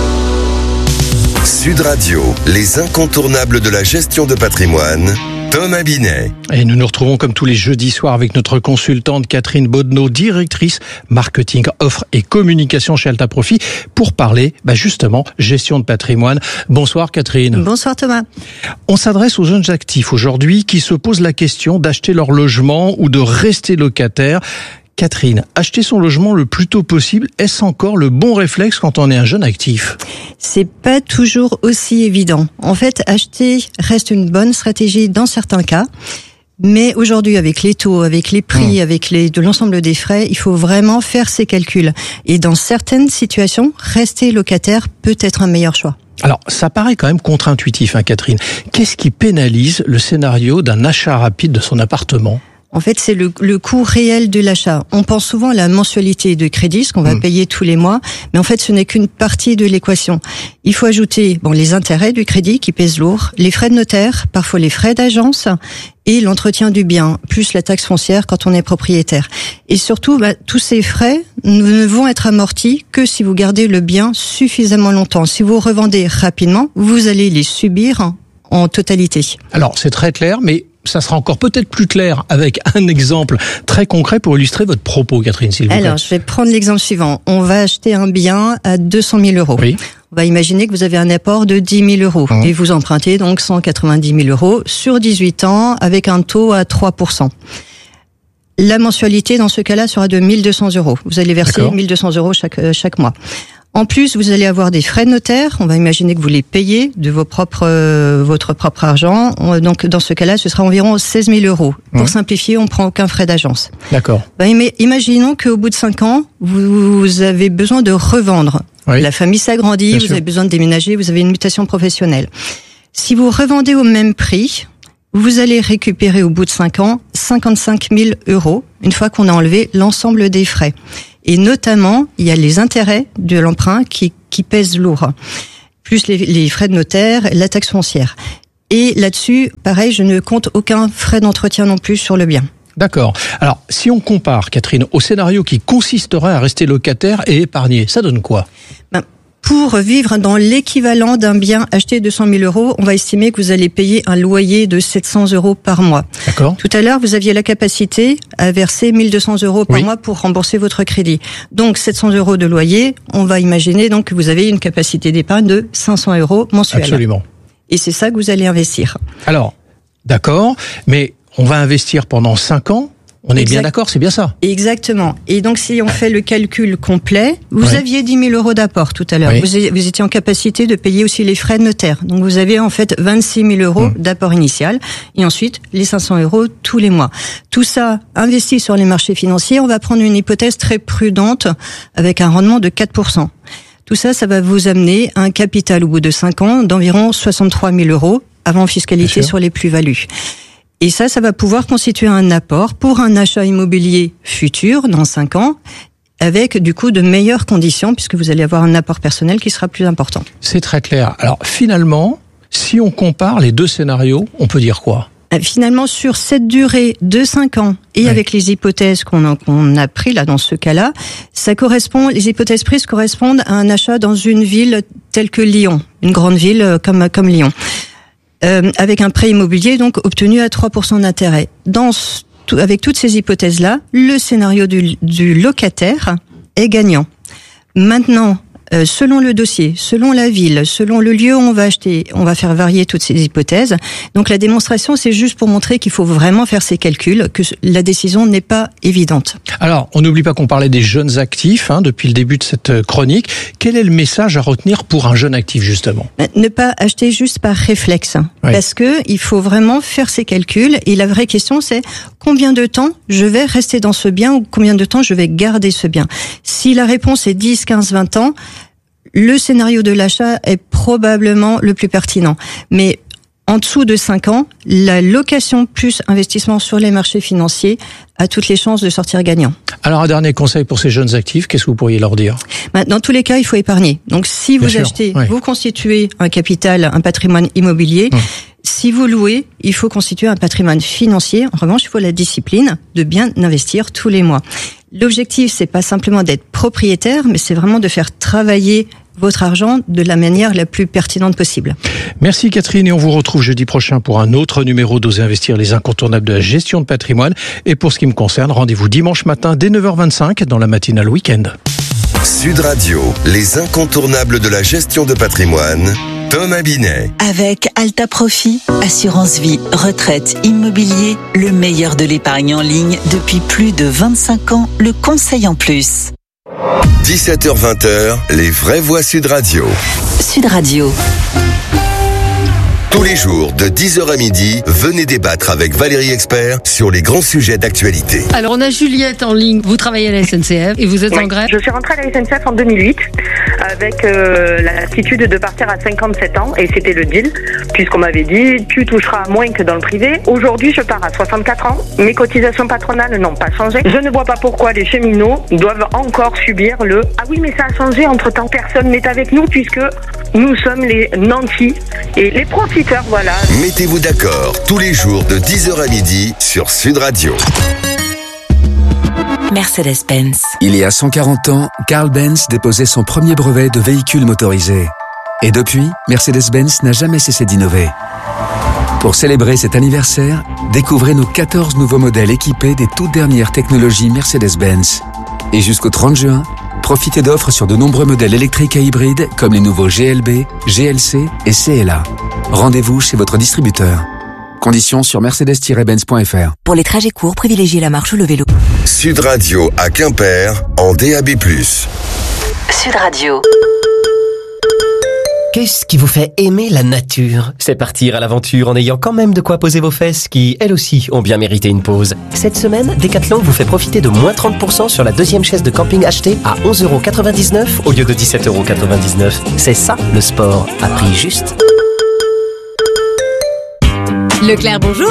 Sud Radio, les incontournables de la gestion de patrimoine. Thomas Binet. Et nous nous retrouvons comme tous les jeudis soirs avec notre consultante Catherine Bodneau, directrice marketing, offre et communication chez Alta Profit, pour parler bah justement gestion de patrimoine. Bonsoir Catherine. Bonsoir Thomas. On s'adresse aux jeunes actifs aujourd'hui qui se posent la question d'acheter leur logement ou de rester locataire. Catherine, acheter son logement le plus tôt possible, est-ce encore le bon réflexe quand on est un jeune actif? C'est pas toujours aussi évident. En fait, acheter reste une bonne stratégie dans certains cas. Mais aujourd'hui, avec les taux, avec les prix, mmh. avec les, de l'ensemble des frais, il faut vraiment faire ses calculs. Et dans certaines situations, rester locataire peut être un meilleur choix. Alors, ça paraît quand même contre-intuitif, hein, Catherine. Qu'est-ce qui pénalise le scénario d'un achat rapide de son appartement? En fait, c'est le, le coût réel de l'achat. On pense souvent à la mensualité de crédit, ce qu'on va mmh. payer tous les mois, mais en fait, ce n'est qu'une partie de l'équation. Il faut ajouter bon les intérêts du crédit qui pèsent lourd, les frais de notaire, parfois les frais d'agence et l'entretien du bien, plus la taxe foncière quand on est propriétaire. Et surtout, bah, tous ces frais ne vont être amortis que si vous gardez le bien suffisamment longtemps. Si vous revendez rapidement, vous allez les subir en totalité. Alors, c'est très clair, mais ça sera encore peut-être plus clair avec un exemple très concret pour illustrer votre propos, Catherine, s'il vous plaît. Alors, je vais prendre l'exemple suivant. On va acheter un bien à deux cent mille euros. Oui. On va imaginer que vous avez un apport de dix mille euros. Mmh. Et vous empruntez donc cent quatre-vingt-dix mille euros sur dix-huit ans avec un taux à trois pour cent. La mensualité, dans ce cas-là, sera de mille deux cents euros. Vous allez verser D'accord. mille deux cents euros chaque, chaque mois. En plus, vous allez avoir des frais de notaire. On va imaginer que vous les payez de vos propres, euh, votre propre argent. On, donc, dans ce cas-là, ce sera environ seize mille euros. Pour mmh. simplifier, on prend aucun frais d'agence. D'accord. Ben, imaginons qu'au bout de cinq ans, vous avez besoin de revendre. Oui. La famille s'agrandit, Bien vous sûr. avez besoin de déménager, vous avez une mutation professionnelle. Si vous revendez au même prix, vous allez récupérer au bout de cinq ans cinquante-cinq mille euros, une fois qu'on a enlevé l'ensemble des frais. Et notamment, il y a les intérêts de l'emprunt qui, qui pèsent lourd, plus les, les frais de notaire, la taxe foncière. Et là-dessus, pareil, je ne compte aucun frais d'entretien non plus sur le bien. D'accord. Alors, si on compare, Catherine, au scénario qui consisterait à rester locataire et épargner, ça donne quoi ? Ben, pour vivre dans l'équivalent d'un bien acheté deux cent mille euros, on va estimer que vous allez payer un loyer de sept cents euros par mois. D'accord. Tout à l'heure, vous aviez la capacité à verser mille deux cents euros par oui. mois pour rembourser votre crédit. Donc, sept cents euros de loyer, on va imaginer donc que vous avez une capacité d'épargne de cinq cents euros mensuels. Absolument. Et c'est ça que vous allez investir. Alors, d'accord, mais on va investir pendant cinq ans. On est exact. bien d'accord, c'est bien ça. Exactement. Et donc, si on fait le calcul complet, vous ouais. aviez dix mille euros d'apport tout à l'heure. Oui. Vous, vous étiez en capacité de payer aussi les frais de notaire. Donc, vous avez en fait vingt-six mille euros mmh. d'apport initial. Et ensuite, les cinq cents euros tous les mois. Tout ça investi sur les marchés financiers. On va prendre une hypothèse très prudente avec un rendement de quatre pour cent. Tout ça, ça va vous amener à un capital au bout de cinq ans d'environ soixante-trois mille euros avant fiscalité sur les plus-values. Et ça, ça va pouvoir constituer un apport pour un achat immobilier futur dans cinq ans, avec du coup de meilleures conditions, puisque vous allez avoir un apport personnel qui sera plus important. C'est très clair. Alors finalement, si on compare les deux scénarios, on peut dire quoi ? Finalement, sur cette durée de cinq ans, et oui. avec les hypothèses qu'on a, qu'on a pris là dans ce cas-là, ça correspond, les hypothèses prises correspondent à un achat dans une ville telle que Lyon, une grande ville comme, comme Lyon. Euh, avec un prêt immobilier donc obtenu à trois pour cent d'intérêt. Dans tout, avec toutes ces hypothèses-là, le scénario du, du locataire est gagnant. Maintenant, euh, selon le dossier, selon la ville, selon le lieu où on va acheter, on va faire varier toutes ces hypothèses. Donc la démonstration, c'est juste pour montrer qu'il faut vraiment faire ces calculs, que la décision n'est pas évidente. Alors, on n'oublie pas qu'on parlait des jeunes actifs hein, depuis le début de cette chronique. Quel est le message à retenir pour un jeune actif, justement ? Ne pas acheter juste par réflexe, oui. parce que il faut vraiment faire ces calculs. Et la vraie question, c'est combien de temps je vais rester dans ce bien ou combien de temps je vais garder ce bien. Si la réponse est dix, quinze, vingt ans, le scénario de l'achat est probablement le plus pertinent. Mais en dessous de cinq ans, la location plus investissement sur les marchés financiers a toutes les chances de sortir gagnant. Alors, un dernier conseil pour ces jeunes actifs, qu'est-ce que vous pourriez leur dire ? Dans tous les cas, il faut épargner. Donc, si vous Bien achetez, sûr, oui. vous constituez un capital, un patrimoine immobilier. Hum. Si vous louez, il faut constituer un patrimoine financier. En revanche, il faut la discipline de bien investir tous les mois. L'objectif, c'est pas simplement d'être propriétaire, mais c'est vraiment de faire travailler votre argent de la manière la plus pertinente possible. Merci Catherine et on vous retrouve jeudi prochain pour un autre numéro d'Oser Investir, les incontournables de la gestion de patrimoine. Et pour ce qui me concerne, rendez-vous dimanche matin dès neuf heures vingt-cinq dans la matinale week-end. Sud Radio, les incontournables de la gestion de patrimoine. Thomas Binet. Avec Alta Profit, assurance vie, retraite, immobilier, le meilleur de l'épargne en ligne depuis plus de vingt-cinq ans, le conseil en plus. dix-sept heures vingt, les vraies voix Sud Radio. Sud Radio. Tous les jours, de dix heures à midi, venez débattre avec Valérie Expert sur les grands sujets d'actualité. Alors, on a Juliette en ligne. Vous travaillez à la S N C F et vous êtes oui. en grève. Je suis rentrée à la S N C F en deux mille huit avec euh, l'attitude de partir à cinquante-sept ans et c'était le deal puisqu'on m'avait dit tu toucheras moins que dans le privé. Aujourd'hui, je pars à soixante-quatre ans. Mes cotisations patronales n'ont pas changé. Je ne vois pas pourquoi les cheminots doivent encore subir le « Ah oui, mais ça a changé, entre-temps, personne n'est avec nous puisque nous sommes les nantis et les profiteurs. » Voilà. Mettez-vous d'accord tous les jours de dix heures à midi sur Sud Radio. Mercedes-Benz. Il y a cent quarante ans, Carl Benz déposait son premier brevet de véhicule motorisé. Et depuis, Mercedes-Benz n'a jamais cessé d'innover. Pour célébrer cet anniversaire, découvrez nos quatorze nouveaux modèles équipés des toutes dernières technologies Mercedes-Benz. Et jusqu'au trente juin, profitez d'offres sur de nombreux modèles électriques et hybrides comme les nouveaux G L B, G L C et C L A. Rendez-vous chez votre distributeur. Conditions sur mercedes tiret benz point f r. Pour les trajets courts, privilégiez la marche ou le vélo. Sud Radio à Quimper en D A B plus. Sud Radio. Qu'est-ce qui vous fait aimer la nature? C'est partir à l'aventure en ayant quand même de quoi poser vos fesses qui, elles aussi, ont bien mérité une pause. Cette semaine, Decathlon vous fait profiter de moins trente pour cent sur la deuxième chaise de camping achetée à onze euros quatre-vingt-dix-neuf au lieu de dix-sept euros quatre-vingt-dix-neuf. C'est ça, le sport, à prix juste. Leclerc, bonjour.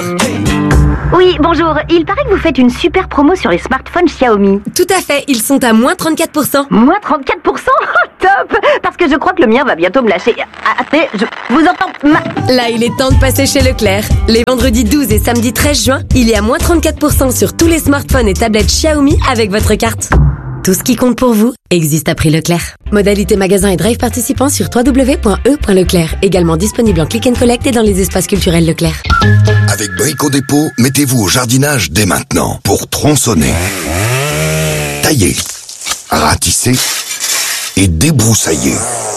Oui, bonjour. Il paraît que vous faites une super promo sur les smartphones Xiaomi. Tout à fait, ils sont à moins trente-quatre pour cent. Moins trente-quatre pour cent? Oh, top! Parce que je crois que le mien va bientôt me lâcher. Ah, attendez, je vous entends ma... Là, il est temps de passer chez Leclerc. Les vendredis douze et samedi treize juin, il y a moins trente-quatre pour cent sur tous les smartphones et tablettes Xiaomi avec votre carte. Tout ce qui compte pour vous existe à prix Leclerc. Modalité magasin et drive participants sur w w w point e point leclerc. Également disponible en click and collect et dans les espaces culturels Leclerc. Avec Brico Dépôt, mettez-vous au jardinage dès maintenant pour tronçonner, tailler, ratisser et débroussailler.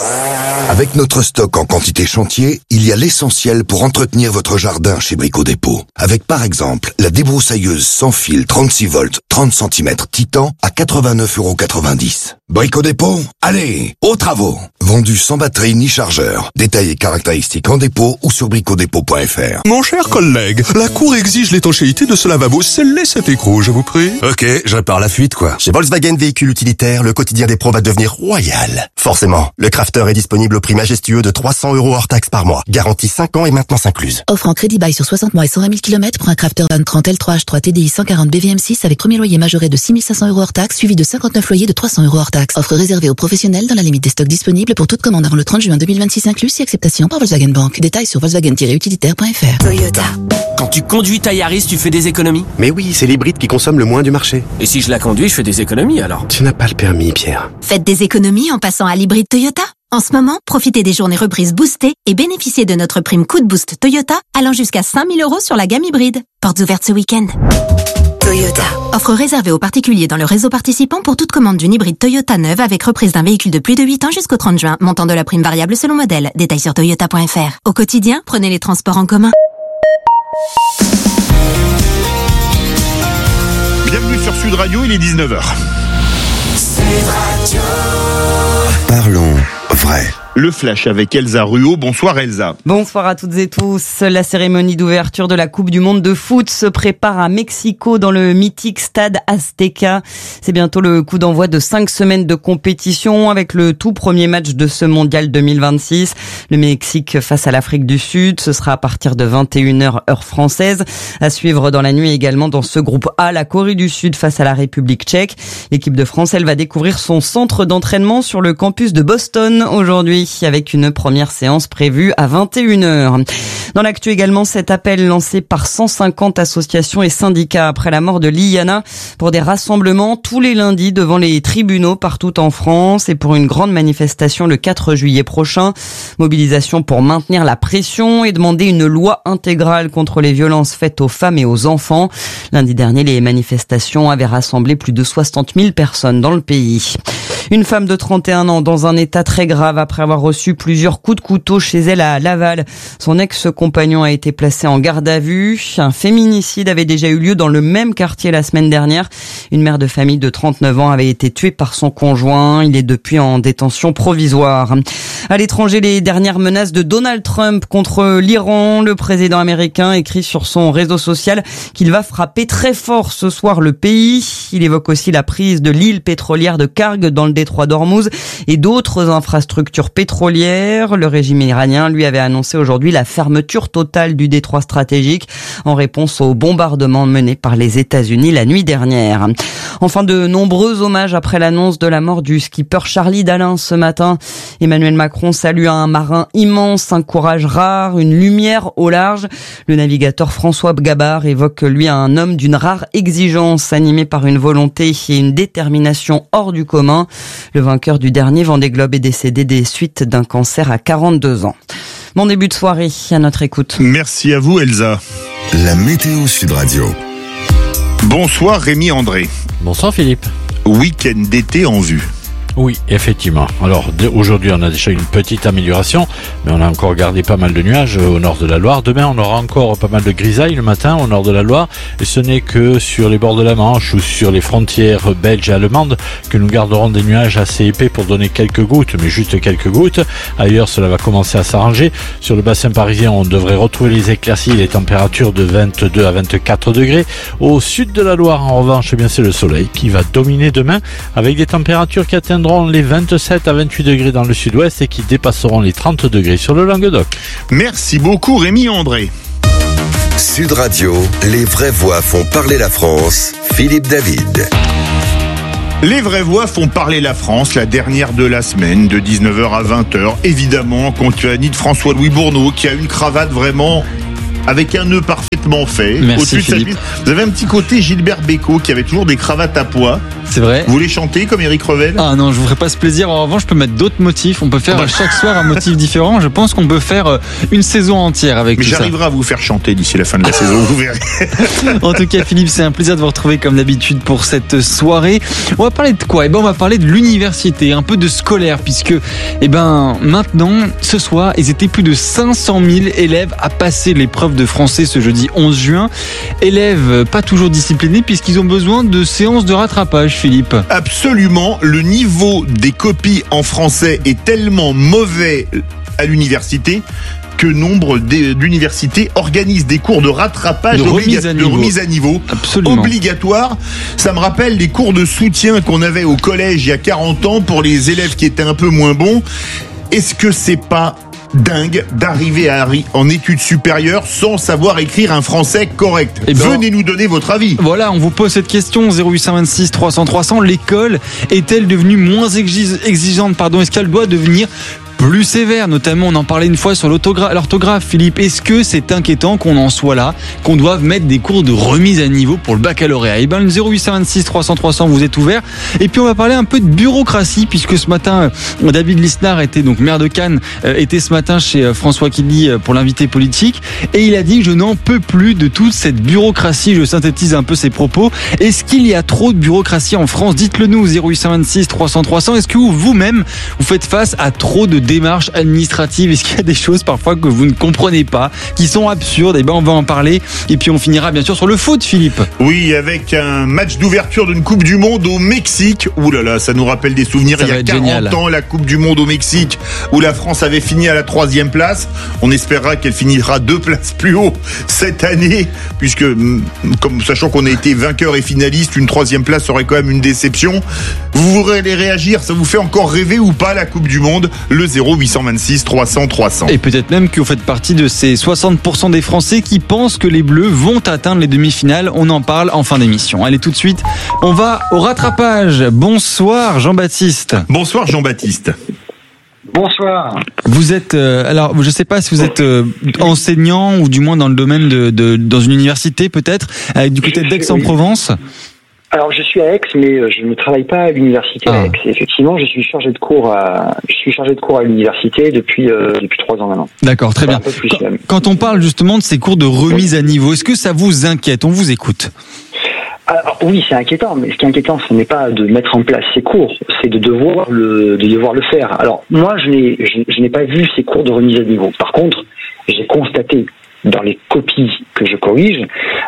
Avec notre stock en quantité chantier, il y a l'essentiel pour entretenir votre jardin chez Brico Dépôt. Avec par exemple la débroussailleuse sans fil trente-six volts, trente centimètres Titan à quatre-vingt-neuf euros quatre-vingt-dix. Brico Dépôt, allez, aux travaux. Vendu sans batterie ni chargeur. Détails et caractéristiques en dépôt ou sur brico dépôt point f r. Mon cher collègue, la cour exige l'étanchéité de ce lavabo. Scellez cet écrou, je vous prie. Ok, je répare la fuite, quoi. Chez Volkswagen Véhicules Utilitaires, le quotidien des pros va devenir royal. Forcément, le Crafter est disponible au prix majestueux de trois cents euros hors taxe par mois. Garantie cinq ans et maintenance incluse. Offre en crédit bail sur soixante mois et cent vingt mille kilomètres pour un Crafter Van trente L trois H trois T D I cent quarante B V M six avec premier loyer majoré de six mille cinq cents euros hors taxe, suivi de cinquante-neuf loyers de trois cents euros hors taxe. Offre réservée aux professionnels dans la limite des stocks disponibles pour toute commande avant le trente juin deux mille vingt-six inclus si acceptation par Volkswagen Bank. Détails sur volkswagen tiret utilitaire point f r. Toyota. Quand tu conduis ta Yaris, tu fais des économies? Mais oui, c'est l'hybride qui consomme le moins du marché. Et si je la conduis, je fais des économies alors? Tu n'as pas le permis, Pierre. Faites des économies en passant à l'hybride Toyota. En ce moment, profitez des journées reprises boostées et bénéficiez de notre prime coup de boost Toyota allant jusqu'à cinq mille euros sur la gamme hybride. Portes ouvertes ce week-end. Toyota. Offre réservée aux particuliers dans le réseau participant pour toute commande d'une hybride Toyota neuve avec reprise d'un véhicule de plus de huit ans jusqu'au trente juin. Montant de la prime variable selon modèle. Détails sur toyota point f r. Au quotidien, prenez les transports en commun. Bienvenue sur Sud Radio, il est dix-neuf heures. Sud Radio. Parlons vrai. Le flash avec Elsa Ruot. Bonsoir Elsa. Bonsoir à toutes et tous. La cérémonie d'ouverture de la Coupe du Monde de foot se prépare à Mexico dans le mythique stade Azteca. C'est bientôt le coup d'envoi de cinq semaines de compétition avec le tout premier match de ce mondial deux mille vingt-six. Le Mexique face à l'Afrique du Sud. Ce sera à partir de vingt et une heures heure française. À suivre dans la nuit également dans ce groupe A, la Corée du Sud face à la République tchèque. L'équipe de France, elle va découvrir son centre d'entraînement sur le campus de Boston aujourd'hui, avec une première séance prévue à vingt et une heures. Dans l'actu également, cet appel lancé par cent cinquante associations et syndicats après la mort de Liliana pour des rassemblements tous les lundis devant les tribunaux partout en France et pour une grande manifestation le quatre juillet prochain. Mobilisation pour maintenir la pression et demander une loi intégrale contre les violences faites aux femmes et aux enfants. Lundi dernier, les manifestations avaient rassemblé plus de soixante mille personnes dans le pays. Une femme de trente et un ans dans un état très grave après avoir reçu plusieurs coups de couteau chez elle à Laval. Son ex-compagnon a été placé en garde à vue. Un féminicide avait déjà eu lieu dans le même quartier la semaine dernière. Une mère de famille de trente-neuf ans avait été tuée par son conjoint. Il est depuis en détention provisoire. À l'étranger, les dernières menaces de Donald Trump contre l'Iran. Le président américain écrit sur son réseau social qu'il va frapper très fort ce soir le pays. Il évoque aussi la prise de l'île pétrolière de Karg dans le détroit d'Ormuz et d'autres infrastructures pétrolières. Le régime iranien, lui, avait annoncé aujourd'hui la fermeture totale du détroit stratégique en réponse aux bombardements menés par les États-Unis la nuit dernière. Enfin, de nombreux hommages après l'annonce de la mort du skipper Charlie Dalin ce matin. Emmanuel Macron salue un marin immense, un courage rare, une lumière au large. Le navigateur François Gabard évoque, lui, un homme d'une rare exigence, animé par une volonté et une détermination hors du commun. Le vainqueur du dernier Vendée Globe est décédé des suites d'un cancer à quarante-deux ans. Bon début de soirée à notre écoute. Merci à vous Elsa. La météo Sud Radio. Bonsoir Rémi André. Bonsoir Philippe. Week-end d'été en vue. Oui, effectivement. Alors aujourd'hui, on a déjà une petite amélioration, mais on a encore gardé pas mal de nuages au nord de la Loire. Demain, on aura encore pas mal de grisailles le matin au nord de la Loire, et ce n'est que sur les bords de la Manche ou sur les frontières belges et allemandes que nous garderons des nuages assez épais pour donner quelques gouttes, mais juste quelques gouttes. Ailleurs, cela va commencer à s'arranger. Sur le bassin parisien, on devrait retrouver les éclaircies et les températures de vingt-deux à vingt-quatre degrés. Au sud de la Loire, en revanche, eh bien, c'est le soleil qui va dominer demain, avec des températures qui atteindront les vingt-sept à vingt-huit degrés dans le sud-ouest et qui dépasseront les trente degrés sur le Languedoc. Merci beaucoup Rémi André. Sud Radio, les vraies voix font parler la France. Philippe David. Les vraies voix font parler la France, la dernière de la semaine, de dix-neuf heures à vingt heures. Évidemment, en compagnie de François-Louis Bourneau, qui a une cravate vraiment avec un nœud parfaitement fait. Merci Au-dessus Philippe. De sa... Vous avez un petit côté Gilbert Bécaud qui avait toujours des cravates à pois. C'est vrai. Vous voulez chanter comme Éric Revel? Ah non, je vous ferai pas ce plaisir. En revanche, je peux mettre d'autres motifs. On peut faire chaque soir un motif différent. Je pense qu'on peut faire une saison entière avec Mais tout ça. Mais j'arriverai à vous faire chanter d'ici la fin de la saison, vous verrez. En tout cas, Philippe, c'est un plaisir de vous retrouver comme d'habitude pour cette soirée. On va parler de quoi? Eh ben, on va parler de l'université, un peu de scolaire, puisque, eh ben, maintenant, ce soir, ils étaient plus de cinq cent mille élèves à passer l'épreuve de français ce jeudi onze juin. Élèves pas toujours disciplinés puisqu'ils ont besoin de séances de rattrapage, Philippe. Absolument. Le niveau des copies en français est tellement mauvais à l'université que nombre d'universités organisent des cours de rattrapage, de remise à niveau, de remise à niveau obligatoire. Ça me rappelle les cours de soutien qu'on avait au collège il y a quarante ans pour les élèves qui étaient un peu moins bons. Est-ce que c'est pas dingue d'arriver à, en études supérieures sans savoir écrire un français correct? Eh ben, venez nous donner votre avis. Voilà, on vous pose cette question, zéro huit cent vingt-six trois cents trois cents. L'école est-elle devenue moins exigeante, pardon, est-ce qu'elle doit devenir plus sévère? Notamment, on en parlait une fois sur l'orthographe, Philippe. Est-ce que c'est inquiétant qu'on en soit là, qu'on doive mettre des cours de remise à niveau pour le baccalauréat? Eh ben, le zéro huit cent vingt-six trois cents trois cents, vous êtes ouvert. Et puis, on va parler un peu de bureaucratie, puisque ce matin, David Lisnard était donc maire de Cannes, était ce matin chez François Killy pour l'invité politique, et il a dit: je n'en peux plus de toute cette bureaucratie. Je synthétise un peu ses propos. Est-ce qu'il y a trop de bureaucratie en France? Dites-le nous, zéro huit cent vingt-six trois cents trois cents. Est-ce que vous-même, vous faites face à trop de démarches administratives? Est-ce qu'il y a des choses parfois que vous ne comprenez pas, qui sont absurdes? Et ben, on va en parler. Et puis on finira bien sûr sur le foot, Philippe. Oui, avec un match d'ouverture d'une Coupe du Monde au Mexique. Ouh là là, ça nous rappelle des souvenirs. Ça il y a quarante génial. ans, la Coupe du Monde au Mexique, où la France avait fini à la troisième place. On espérera qu'elle finira deux places plus haut cette année, puisque, comme sachant qu'on a été vainqueur et finaliste, une troisième place serait quand même une déception. Vous voulez réagir? Ça vous fait encore rêver ou pas la Coupe du Monde? Le zéro huit cent vingt-six trois cents trois cents. Et peut-être même que vous faites partie de ces soixante pour cent des Français qui pensent que les Bleus vont atteindre les demi-finales. On en parle en fin d'émission. Allez, tout de suite, on va au rattrapage. Bonsoir Jean-Baptiste. Bonsoir Jean-Baptiste. Bonsoir. Vous êtes, euh, alors je ne sais pas si vous êtes euh, enseignant ou du moins dans le domaine de, de dans une université peut-être, avec du côté d'Aix-en-Provence. Alors je suis à Aix, mais je ne travaille pas à l'université ah. à Aix. Effectivement, je suis chargé de cours à, je suis chargé de cours à l'université depuis euh, depuis trois ans maintenant. D'accord, très enfin, bien. Quand, quand on parle justement de ces cours de remise à niveau, est-ce que ça vous inquiète? On vous écoute. Alors, oui, c'est inquiétant, mais ce qui est inquiétant, ce n'est pas de mettre en place ces cours, c'est de devoir le de devoir le faire. Alors moi, je n'ai je, je n'ai pas vu ces cours de remise à niveau. Par contre, j'ai constaté dans les copies que je corrige,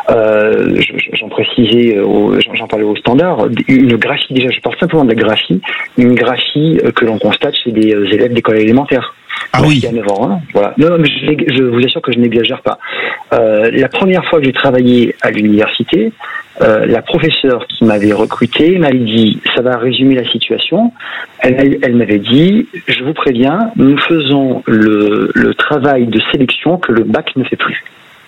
euh, j'en précisais, au, j'en parlais au standard, une graphie, déjà je parle simplement de la graphie, une graphie que l'on constate chez des élèves d'école élémentaire. Ah oui. Il y a neuf ans, hein, voilà. Non, mais je, je vous assure que je n'exagère pas. Euh, la première fois que j'ai travaillé à l'université, euh, la professeure qui m'avait recruté m'avait dit, ça va résumer la situation. Elle, elle m'avait dit, je vous préviens, nous faisons le, le travail de sélection que le bac ne fait plus.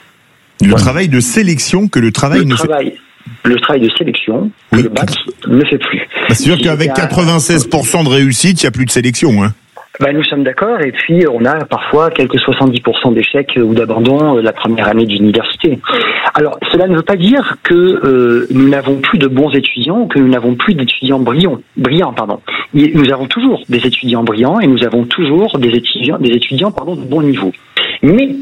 Le voilà. travail de sélection que le travail le ne travail, fait Le travail de sélection que oui. le bac ne fait plus. Bah, c'est sûr qu'avec quatre-vingt-seize pour cent de réussite, il n'y a plus de sélection, hein. Ben, nous sommes d'accord, et puis on a parfois quelques soixante-dix pour cent d'échecs ou d'abandon la première année d'université. Alors, cela ne veut pas dire que euh, nous n'avons plus de bons étudiants ou que nous n'avons plus d'étudiants brillants. Brillants, pardon. Nous avons toujours des étudiants brillants et nous avons toujours des étudiants, des étudiants, pardon, de bon niveau. Mais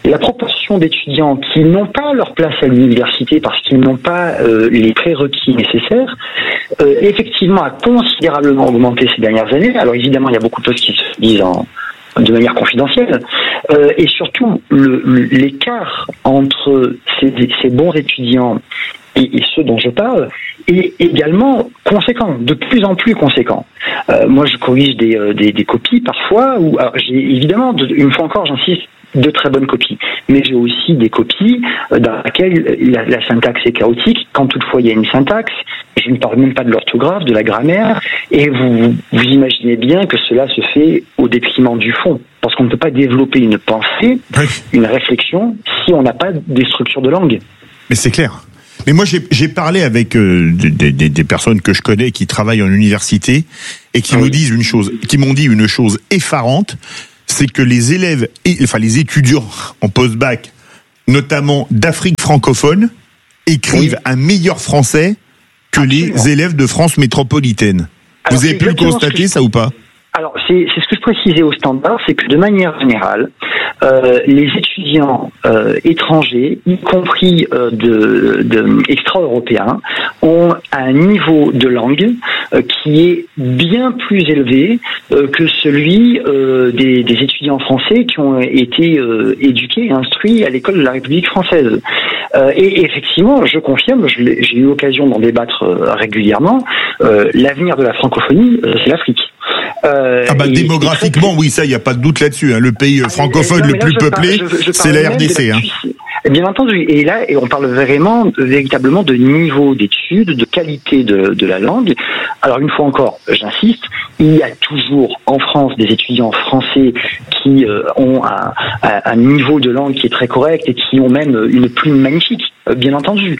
la proportion d'étudiants qui n'ont pas leur place à l'université parce qu'ils n'ont pas euh, les prérequis nécessaires, euh, effectivement, a considérablement augmenté ces dernières années. Alors évidemment, il y a beaucoup de choses qui se disent en, de manière confidentielle, euh, et surtout le, l'écart entre ces, ces bons étudiants et, et ceux dont je parle est également conséquent, de plus en plus conséquent. Euh, moi, je corrige des, euh, des, des copies parfois, où alors, j'ai évidemment, de, une fois encore, j'insiste, de très bonnes copies. Mais j'ai aussi des copies dans lesquelles la, la syntaxe est chaotique. Quand toutefois il y a une syntaxe, je ne parle même pas de l'orthographe, de la grammaire, et vous, vous imaginez bien que cela se fait au détriment du fond. Parce qu'on ne peut pas développer une pensée, une réflexion, si on n'a pas des structures de langue. Mais c'est clair. Mais moi, j'ai, j'ai parlé avec euh, des, des, des personnes que je connais qui travaillent en université et qui oui. me disent une chose, qui m'ont dit une chose effarante, c'est que les élèves, enfin les étudiants en post-bac, notamment d'Afrique francophone, écrivent oui. un meilleur français que Absolument. les élèves de France métropolitaine. Alors, vous avez pu le constater, je... ça ou pas ? Alors, c'est, c'est ce que je précisais au standard, c'est que de manière générale, euh, les étudiants euh, étrangers, y compris euh, de, de extra-européens, ont un niveau de langue euh, qui est bien plus élevé euh, que celui euh, des, des étudiants français qui ont été euh, éduqués et instruits à l'école de la République française. Euh, et effectivement, je confirme, je j'ai eu l'occasion d'en débattre euh, régulièrement, euh, l'avenir de la francophonie, euh, c'est l'Afrique. Euh, ah bah, démographiquement, très... oui, ça, il n'y a pas de doute là-dessus. Hein. Le pays ah, francophone non, le plus peuplé, parle, je, je c'est la R D C. Hein. Bien entendu. Et là, et on parle vraiment, véritablement, de niveau d'études, de qualité de, de la langue. Alors, une fois encore, j'insiste, il y a toujours en France des étudiants français qui euh, ont un, un niveau de langue qui est très correct et qui ont même une plume magnifique, bien entendu.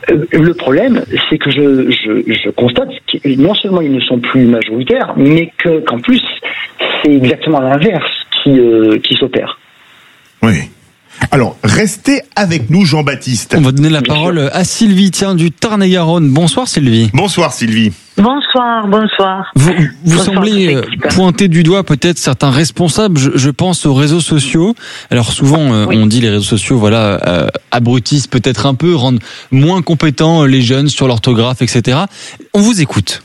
Le problème, c'est que je, je, je constate que non seulement ils ne sont plus majoritaires, mais que, qu'en plus, c'est exactement l'inverse qui, euh, qui s'opère. Oui. Alors, restez avec nous, Jean-Baptiste. On va donner la parole à Sylvie, tiens, du Tarn-et-Garonne. Bonsoir, Sylvie. Bonsoir, Sylvie. Bonsoir, bonsoir. Vous, vous bonsoir, semblez pointer du doigt peut-être certains responsables. Je, je pense aux réseaux sociaux. Alors souvent, euh, oui. on dit les réseaux sociaux, voilà, euh, abrutissent peut-être un peu, rendent moins compétents les jeunes sur l'orthographe, et cetera. On vous écoute.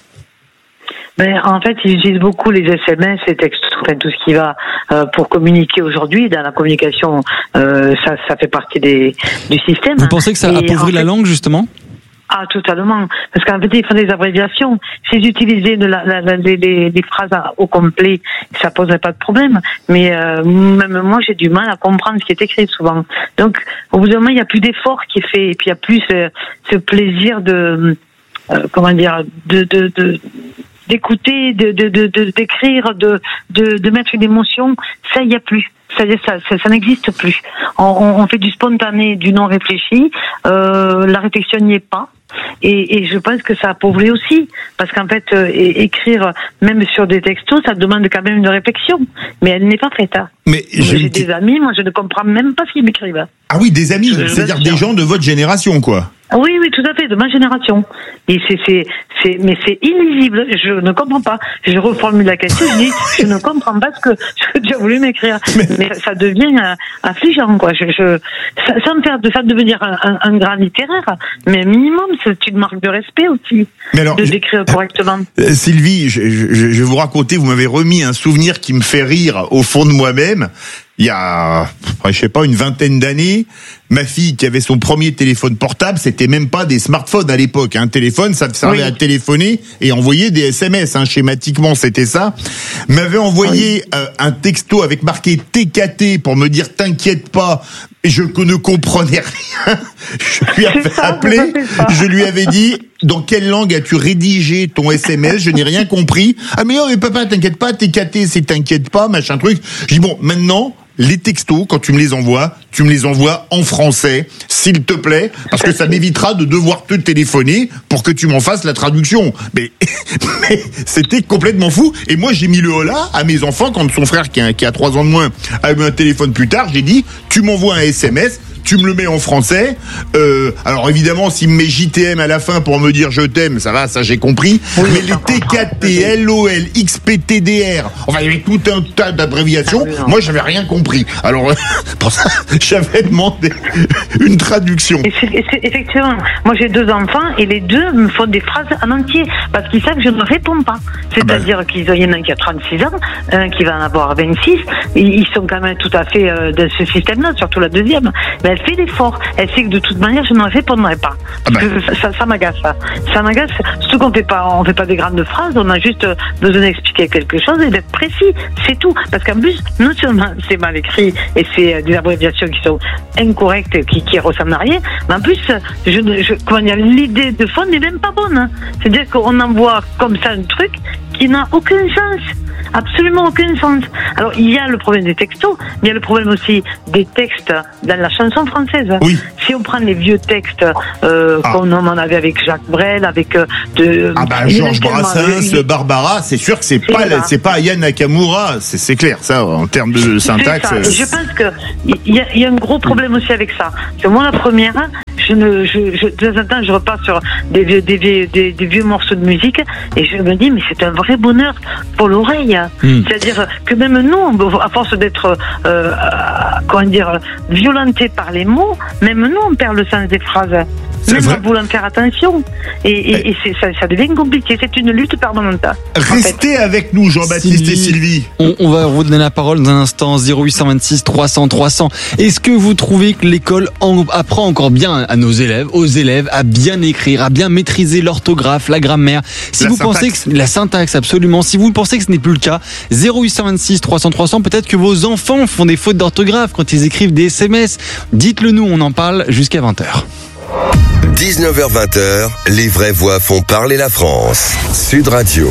Ben, en fait, ils utilisent beaucoup les S M S, les textes, enfin, tout ce qui va euh, pour communiquer aujourd'hui. Dans la communication, euh, ça, ça fait partie des, du système. Vous pensez que ça appauvrit la fait, langue, justement ? Ah, totalement. Parce qu'en fait, ils font des abréviations. S'ils utilisaient de la, la, la, les, les, les phrases au complet, ça poserait pas de problème. Mais euh, même moi, j'ai du mal à comprendre ce qui est écrit souvent. Donc, au bout d'un moment, il n'y a plus d'effort qui est fait. Et puis, il n'y a plus ce, ce plaisir de... Euh, comment dire de... de, de d'écouter, de, de, de, de, d'écrire, de, de, de mettre une émotion, ça, il n'y a plus. Ça, ça, ça, ça n'existe plus. On, on fait du spontané, du non réfléchi. Euh, la réflexion n'y est pas. Et, et je pense que ça appauvrit aussi, parce qu'en fait, euh, écrire même sur des textos, ça demande quand même une réflexion, mais elle n'est pas faite. Hein. Mais j'ai, j'ai des amis, moi je ne comprends même pas ce qu'ils m'écrivent. Ah oui, des amis, je, c'est-à-dire des gens de votre génération, quoi. Oui, oui, tout à fait, de ma génération. Et c'est, c'est, c'est, mais c'est illisible. Je ne comprends pas. Je reformule la question. Je dis, je ne comprends pas ce que, ce que tu as voulu m'écrire. Mais, mais ça devient euh, affligeant, quoi. Je, je, ça, sans faire de ça devenir un, un, un grand littéraire, mais minimum, c'est une marque de respect aussi. Mais alors, de décrire correctement. Euh, Sylvie, je, je, je vais vous raconter. Vous m'avez remis un souvenir qui me fait rire au fond de moi-même. Il y a, je sais pas, une vingtaine d'années, ma fille qui avait son premier téléphone portable, c'était même pas des smartphones à l'époque. Un téléphone, ça servait oui. à téléphoner et envoyer des S M S. Hein, schématiquement, c'était ça. M'avait envoyé oui. euh, un texto avec marqué T K T pour me dire t'inquiète pas. Je ne comprenais rien. Je lui avais ça, appelé. Je lui avais dit dans quelle langue as-tu rédigé ton S M S ? Je n'ai rien compris. Ah mais non mais papa t'inquiète pas, T K T c'est t'inquiète pas, machin truc. Je dis bon maintenant. Les textos, quand tu me les envoies, tu me les envoies en français, s'il te plaît, parce que ça m'évitera de devoir te téléphoner pour que tu m'en fasses la traduction. Mais, mais c'était complètement fou. Et moi, j'ai mis le holà à mes enfants quand son frère, qui a, qui a trois ans de moins, a eu un téléphone plus tard. J'ai dit, tu m'envoies un S M S. Tu me le mets en français. Euh, alors évidemment, s'il me met J T M à la fin pour me dire je t'aime, ça va, ça j'ai compris. Oui, mais les T K T, L O L, X P T D R, enfin il y avait tout un tas d'abréviations. Ah, oui, moi, j'avais rien compris. Alors pour ça, j'avais demandé une traduction. Et c'est, et c'est, effectivement, moi j'ai deux enfants et les deux me font des phrases en entier parce qu'ils savent que je ne réponds pas. C'est-à-dire ah ben. qu'il y en a un qui a trente-six ans, un qui va en avoir vingt-six. Et ils sont quand même tout à fait euh, dans ce système-là, surtout la deuxième. Mais elle fait l'effort. Elle sait que de toute manière, je ne répondrai pas. Ah ben. ça, ça, ça m'agace. Ça, ça m'agace. Surtout qu'on fait pas, on fait pas des grandes phrases. On a juste besoin d'expliquer quelque chose et d'être précis. C'est tout. Parce qu'en plus, non seulement c'est mal écrit et c'est des abréviations qui sont incorrectes, qui, qui ressemblent à rien, mais en plus, je, je, comment dire, l'idée de fond n'est même pas bonne. Hein. C'est-à-dire qu'on envoie comme ça un truc qui n'a aucun sens. Absolument aucun sens. Alors, il y a le problème des textos, mais il y a le problème aussi des textes dans la chanson française. Oui. Si on prend les vieux textes, euh, ah. comme on en avait avec Jacques Brel, avec euh, de... Ah bah, Georges Brassens, une... Barbara, c'est sûr que c'est, c'est pas, c'est pas Aya Nakamura, c'est, c'est clair, ça, en termes de syntaxe. Euh... Je pense que il y, a, y a un gros problème aussi avec ça. C'est moi, la première, je ne, je, je, de temps en temps, je repars sur des vieux, des, vieux, des, des vieux morceaux de musique et je me dis, mais c'est un vrai bonheur pour l'oreille. Mmh. C'est-à-dire que même nous, à force d'être, euh, comment dire, violentés par les mots, même nous, on perd le sens des phrases. C'est même en voulant faire attention. Et, et, et c'est, ça, ça devient compliqué. C'est une lutte permanente. Restez avec nous, Jean-Baptiste Sylvie, et Sylvie. On, on va vous donner la parole dans un instant. zéro huit cent vingt-six trois cents trois cents. Est-ce que vous trouvez que l'école en, apprend encore bien à nos élèves, aux élèves, à bien écrire, à bien maîtriser l'orthographe, la grammaire? Si la vous syntaxe. pensez que la syntaxe, absolument. Si vous pensez que ce n'est plus le cas, zéro huit cent vingt-six trois cents trois cents. Peut-être que vos enfants font des fautes d'orthographe quand ils écrivent des S M S. Dites-le nous. On en parle jusqu'à vingt heures. dix-neuf heures vingt, les vraies voix font parler la France. Sud Radio.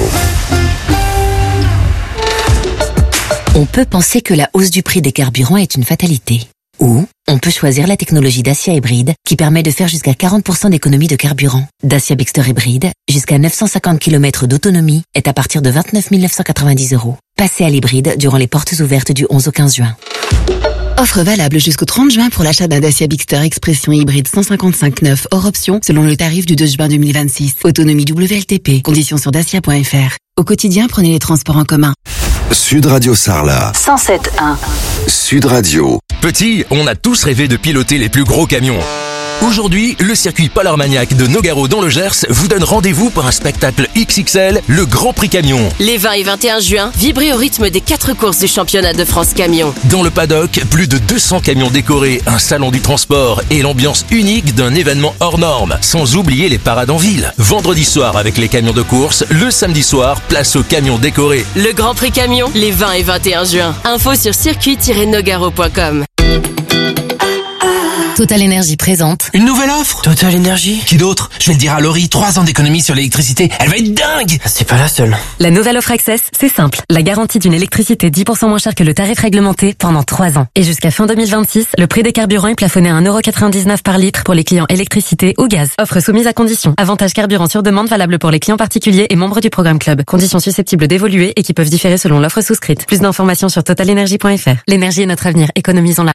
On peut penser que la hausse du prix des carburants est une fatalité. Ou on peut choisir la technologie Dacia Hybride qui permet de faire jusqu'à quarante pour cent d'économie de carburant. Dacia Bigster Hybride, jusqu'à neuf cent cinquante kilomètres d'autonomie, est à partir de vingt-neuf mille neuf cent quatre-vingt-dix euros. Passez à l'hybride durant les portes ouvertes du onze au quinze juin. Offre valable jusqu'au trente juin pour l'achat d'un Dacia Bigster Expression hybride cent cinquante-cinq neuf hors option selon le tarif du deux juin deux mille vingt-six. Autonomie W L T P. Conditions sur dacia point f r. Au quotidien, prenez les transports en commun. Sud Radio Sarlat. cent sept un. Sud Radio. Petit, on a tous rêvé de piloter les plus gros camions. Aujourd'hui, le circuit Pôle Armagnac de Nogaro dans le Gers vous donne rendez-vous pour un spectacle X X L, le Grand Prix Camion. Les vingt et vingt et un juin, vibrez au rythme des quatre courses du championnat de France Camion. Dans le paddock, plus de deux cents camions décorés, un salon du transport et l'ambiance unique d'un événement hors norme. Sans oublier les parades en ville. Vendredi soir avec les camions de course, le samedi soir, place aux camions décorés. Le Grand Prix Camion, les vingt et vingt et un juin. Info sur circuit tiret nogaro point com. Total Énergie présente. Une nouvelle offre Total Énergie. Qui d'autre? Je vais le dire à Laurie, trois ans d'économie sur l'électricité. Elle va être dingue. C'est pas la seule. La nouvelle offre Access, c'est simple. La garantie d'une électricité dix pour cent moins chère que le tarif réglementé pendant trois ans. Et jusqu'à fin deux mille vingt-six, le prix des carburants est plafonné à un euro quatre-vingt-dix-neuf par litre pour les clients électricité ou gaz. Offre soumise à conditions. Avantage carburant sur demande valable pour les clients particuliers et membres du programme Club. Conditions susceptibles d'évoluer et qui peuvent différer selon l'offre souscrite. Plus d'informations sur total énergie point f r. L'énergie est notre avenir. Économisons-la.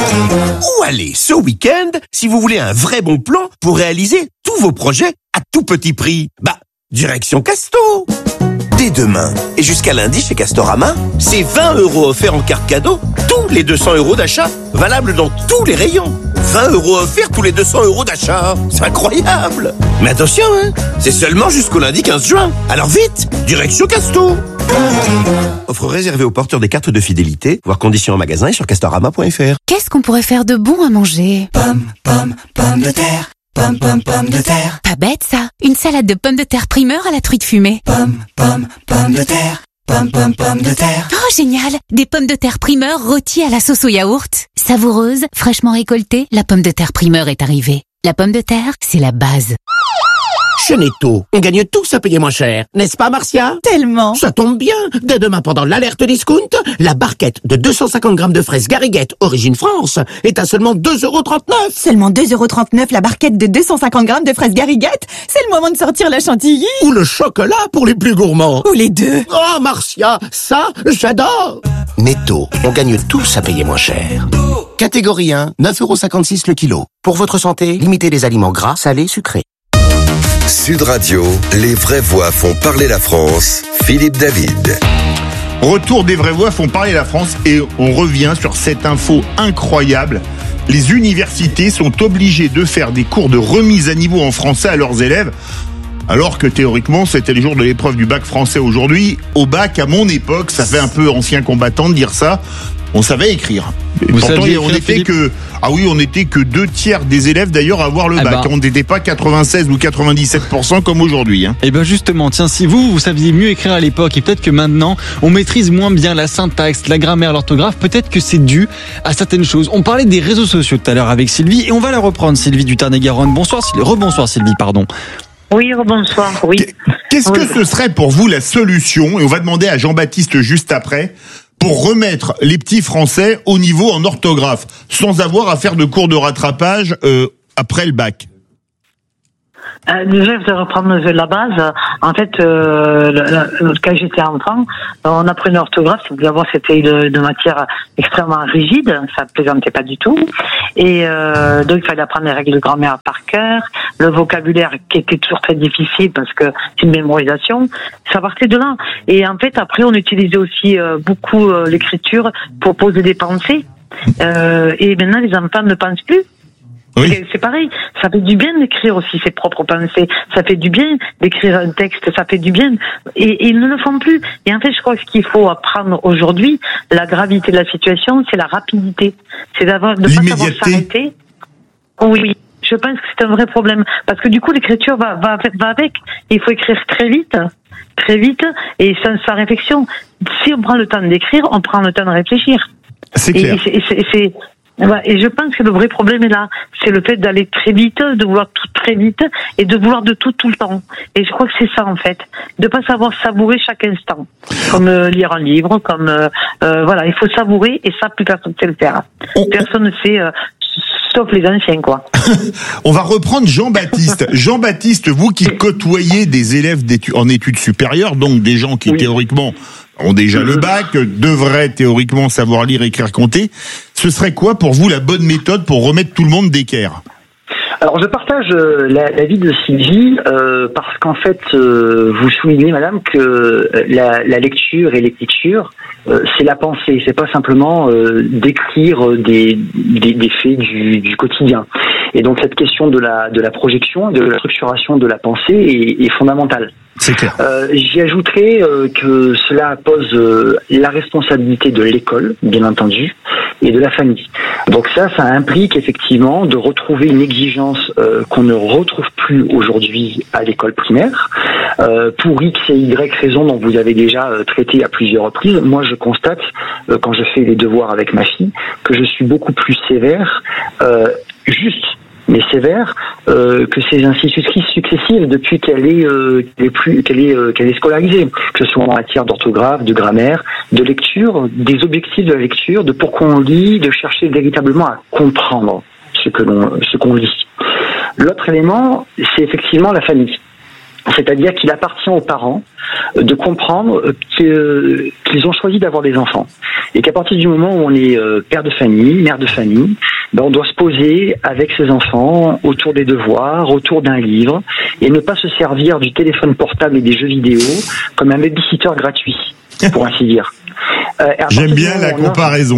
Où aller ce week-end si vous voulez un vrai bon plan pour réaliser tous vos projets à tout petit prix? Bah, direction Casto. Dès demain et jusqu'à lundi chez Castorama, c'est vingt euros offerts en carte cadeau tous les deux cents euros d'achat, valable dans tous les rayons. vingt euros offerts tous les deux cents euros d'achat. C'est incroyable. Mais attention, hein, c'est seulement jusqu'au lundi quinze juin. Alors vite, direction Casto. Offre réservée aux porteurs des cartes de fidélité, voir conditions en magasin et sur castorama point f r. Qu'est-ce qu'on pourrait faire de bon à manger? Pommes, pommes, pommes de terre. Pommes, pommes, pommes de terre. Pas bête ça. Une salade de pommes de terre primeur à la truite fumée. Pommes, pommes, pommes de terre. Pommes, pommes, pommes de terre. Oh génial. Des pommes de terre primeur rôties à la sauce au yaourt. Savoureuse, fraîchement récoltée, la pomme de terre primeur est arrivée. La pomme de terre, c'est la base. Chez Netto, on gagne tous à payer moins cher, n'est-ce pas Marcia? Tellement. Ça tombe bien. Dès demain pendant l'alerte discount, la barquette de deux cent cinquante grammes de fraises Gariguette origine France est à seulement deux euros trente-neuf. Seulement deux euros trente-neuf la barquette de deux cent cinquante grammes de fraises Gariguette? C'est le moment de sortir la chantilly. Ou le chocolat pour les plus gourmands. Ou les deux. Oh Marcia, ça j'adore. Netto, on gagne tous à payer moins cher. Catégorie un, neuf euros cinquante-six le kilo. Pour votre santé, limitez les aliments gras, salés, sucrés. Sud Radio, les vraies voix font parler la France. Philippe David. Retour des vraies voix font parler la France et on revient sur cette info incroyable. les universités sont obligées de faire des cours de remise à niveau en français à leurs élèves, alors que théoriquement, c'était les jours de l'épreuve du bac français aujourd'hui. Au bac, à mon époque, ça fait un peu ancien combattant de dire ça, on savait écrire. Vous Pourtant, saviez on écrire, était Philippe que ah oui, on était que deux tiers des élèves d'ailleurs à avoir le Ah bac. bah. On n'était pas quatre-vingt-seize ou quatre-vingt-dix-sept pour cent comme aujourd'hui. Hein. Et bien justement, tiens, si vous, vous saviez mieux écrire à l'époque et peut-être que maintenant, on maîtrise moins bien la syntaxe, la grammaire, l'orthographe, peut-être que c'est dû à certaines choses. On parlait des réseaux sociaux tout à l'heure avec Sylvie et on va la reprendre, Sylvie du Tarn-et-Garonne. Bonsoir, Sylvie. Rebonsoir Sylvie, pardon. Oui, bonsoir, oui. Qu'est-ce oui. que ce serait pour vous la solution, et on va demander à Jean-Baptiste juste après, pour remettre les petits Français au niveau en orthographe, sans avoir à faire de cours de rattrapage euh, après le bac? Euh, déjà, je vais reprendre la base. En fait, euh, le, le, quand j'étais enfant, on apprenait l'orthographe. D'abord, c'était de, de matière extrêmement rigide, ça plaisantait pas du tout. Et euh, donc, il fallait apprendre les règles de grammaire par cœur, le vocabulaire qui était toujours très difficile parce que c'est une mémorisation. Ça partait de là. Et en fait, après, on utilisait aussi euh, beaucoup euh, l'écriture pour poser des pensées. Euh, et maintenant, les enfants ne pensent plus. Oui. C'est pareil, ça fait du bien d'écrire aussi ses propres pensées, ça fait du bien d'écrire un texte, ça fait du bien, et, et ils ne le font plus. Et en fait, je crois que ce qu'il faut apprendre aujourd'hui, la gravité de la situation, c'est la rapidité, c'est d'avoir de pas savoir s'arrêter. Oui, je pense que c'est un vrai problème, parce que du coup, l'écriture va, va, va avec. Il faut écrire très vite, très vite, et sans sa réflexion. Si on prend le temps d'écrire, on prend le temps de réfléchir. C'est clair. Et, et c'est, et c'est Ouais, et je pense que le vrai problème est là, c'est le fait d'aller très vite, de vouloir tout très vite et de vouloir de tout tout le temps. Et je crois que c'est ça en fait, de pas savoir savourer chaque instant, comme euh, lire un livre, comme euh, euh, voilà, il faut savourer et ça plus personne ne sait le faire. Personne ne sait, euh, sauf les anciens quoi. On va reprendre Jean-Baptiste. Jean-Baptiste, vous qui côtoyez des élèves d'étu- en études supérieures, donc des gens qui oui. théoriquement ont déjà le bac, devraient théoriquement savoir lire, écrire, compter. Ce serait quoi pour vous la bonne méthode pour remettre tout le monde d'équerre ? Alors je partage euh, la- l'avis de Sylvie euh, parce qu'en fait euh, vous soulignez madame que la, la lecture et l'écriture euh, c'est la pensée, c'est pas simplement euh, d'écrire des, des, des faits du, du quotidien. Et donc cette question de la de la projection, de la structuration de la pensée est, est fondamentale. C'est clair. Euh, j'y ajouterai euh, que cela pose euh, la responsabilité de l'école, bien entendu, et de la famille. Donc ça, ça implique effectivement de retrouver une exigence euh, qu'on ne retrouve plus aujourd'hui à l'école primaire. Euh, pour X et Y raisons dont vous avez déjà euh, traité à plusieurs reprises, moi je constate, euh, quand je fais les devoirs avec ma fille, que je suis beaucoup plus sévère, euh, juste mais sévère euh, que ces institutrices successives depuis qu'elle est euh, qu'elle est plus qu'elle est euh, qu'elle est scolarisée, que ce soit en matière d'orthographe, de grammaire, de lecture, des objectifs de la lecture, de pourquoi on lit, de chercher véritablement à comprendre ce que l'on ce qu'on lit. L'autre élément, c'est effectivement la famille. C'est-à-dire qu'il appartient aux parents de comprendre que, qu'ils ont choisi d'avoir des enfants. Et qu'à partir du moment où on est père de famille, mère de famille, ben on doit se poser avec ses enfants autour des devoirs, autour d'un livre, et ne pas se servir du téléphone portable et des jeux vidéo comme un babysitter gratuit, pour ainsi dire. Euh, J'aime bien la comparaison.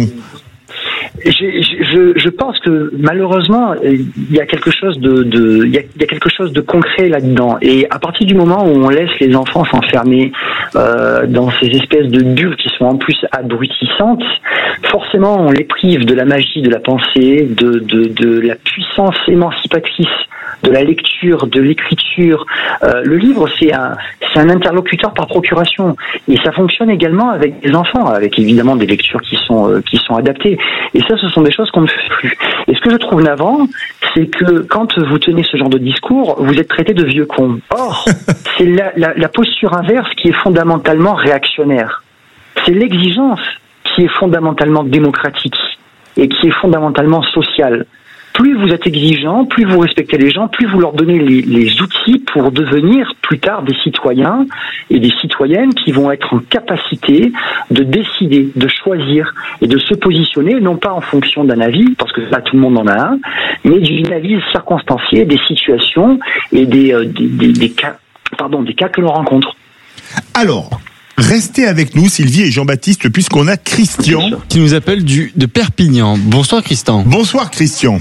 Je, je, je pense que malheureusement il y a quelque chose de, de il y a, il y a quelque chose de concret là-dedans, et à partir du moment où on laisse les enfants s'enfermer euh, dans ces espèces de bulles qui sont en plus abrutissantes, forcément on les prive de la magie de la pensée, de, de, de la puissance émancipatrice de la lecture, de l'écriture. Euh, le livre, c'est un, c'est un interlocuteur par procuration, et ça fonctionne également avec des enfants, avec évidemment des lectures qui sont euh, qui sont adaptées. Et ça, ce sont des choses qu'on ne fait plus. Et ce que je trouve navrant, c'est que quand vous tenez ce genre de discours, vous êtes traité de vieux con. Or, c'est la, la, la posture inverse qui est fondamentalement réactionnaire. C'est l'exigence qui est fondamentalement démocratique et qui est fondamentalement sociale. Plus vous êtes exigeant, plus vous respectez les gens, plus vous leur donnez les, les outils pour devenir plus tard des citoyens et des citoyennes qui vont être en capacité de décider, de choisir et de se positionner, non pas en fonction d'un avis, parce que là tout le monde en a un, mais d'une analyse circonstanciée des situations et des, euh, des, des, des cas, pardon, des cas que l'on rencontre. Alors, Restez avec nous, Sylvie et Jean-Baptiste, puisqu'on a Christian qui nous appelle du de Perpignan. Bonsoir Christian. Bonsoir Christian.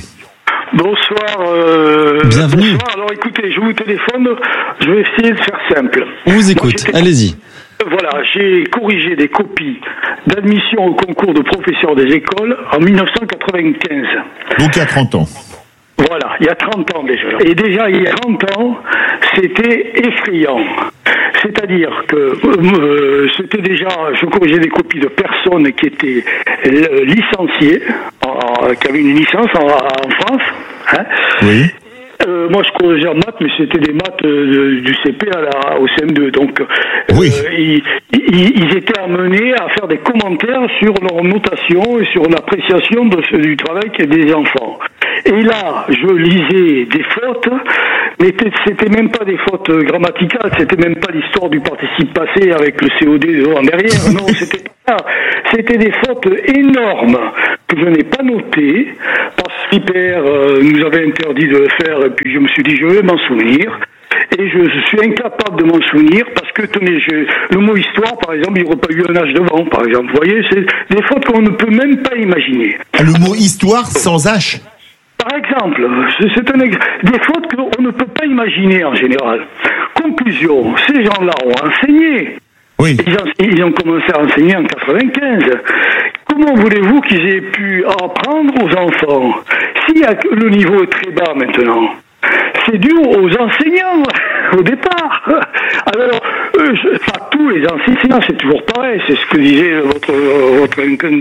Bonsoir. Euh, Bienvenue. Bonsoir. Alors écoutez, je vous téléphone, je vais essayer de faire simple. On vous écoute, Moi, allez-y. Voilà, j'ai corrigé des copies d'admission au concours de professeurs des écoles en dix-neuf cent quatre-vingt-quinze. Donc il y a trente ans. Voilà, il y a trente ans déjà. Et déjà, il y a trente ans, c'était effrayant. C'est-à-dire que euh, c'était déjà, je corrigeais des copies de personnes qui étaient euh, licenciées, en, qui avaient une licence en, en France. Hein. Oui. Euh, moi, je corrigeais en maths, mais c'était des maths euh, du C P à la, au C M deux. Donc, euh, oui. ils, ils, ils étaient amenés à faire des commentaires sur leur notation et sur l'appréciation de ce, du travail des enfants. Et là, je lisais des fautes, mais c'était même pas des fautes grammaticales, c'était même pas l'histoire du participe passé avec le C O D devant derrière. Non, c'était pas ça. C'était des fautes énormes que je n'ai pas notées parce que l'Hyper euh, nous avait interdit de le faire. Et puis je me suis dit, je vais m'en souvenir. Et je suis incapable de m'en souvenir parce que, tenez, je, le mot histoire, par exemple, il n'y aurait pas eu un H devant, par exemple. Vous voyez, c'est des fautes qu'on ne peut même pas imaginer. Le mot histoire sans H? Par exemple, c'est un ex... des fautes qu'on ne peut pas imaginer en général. Conclusion, ces gens-là ont enseigné. Oui. Ils, ont, ils ont commencé à enseigner en quatre-vingt-quinze. Comment voulez-vous qu'ils aient pu apprendre aux enfants? Si le niveau est très bas maintenant, c'est dû aux enseignants au départ. Alors, euh, je, pas tous les enseignants, c'est toujours pareil. C'est ce que disait votre votre,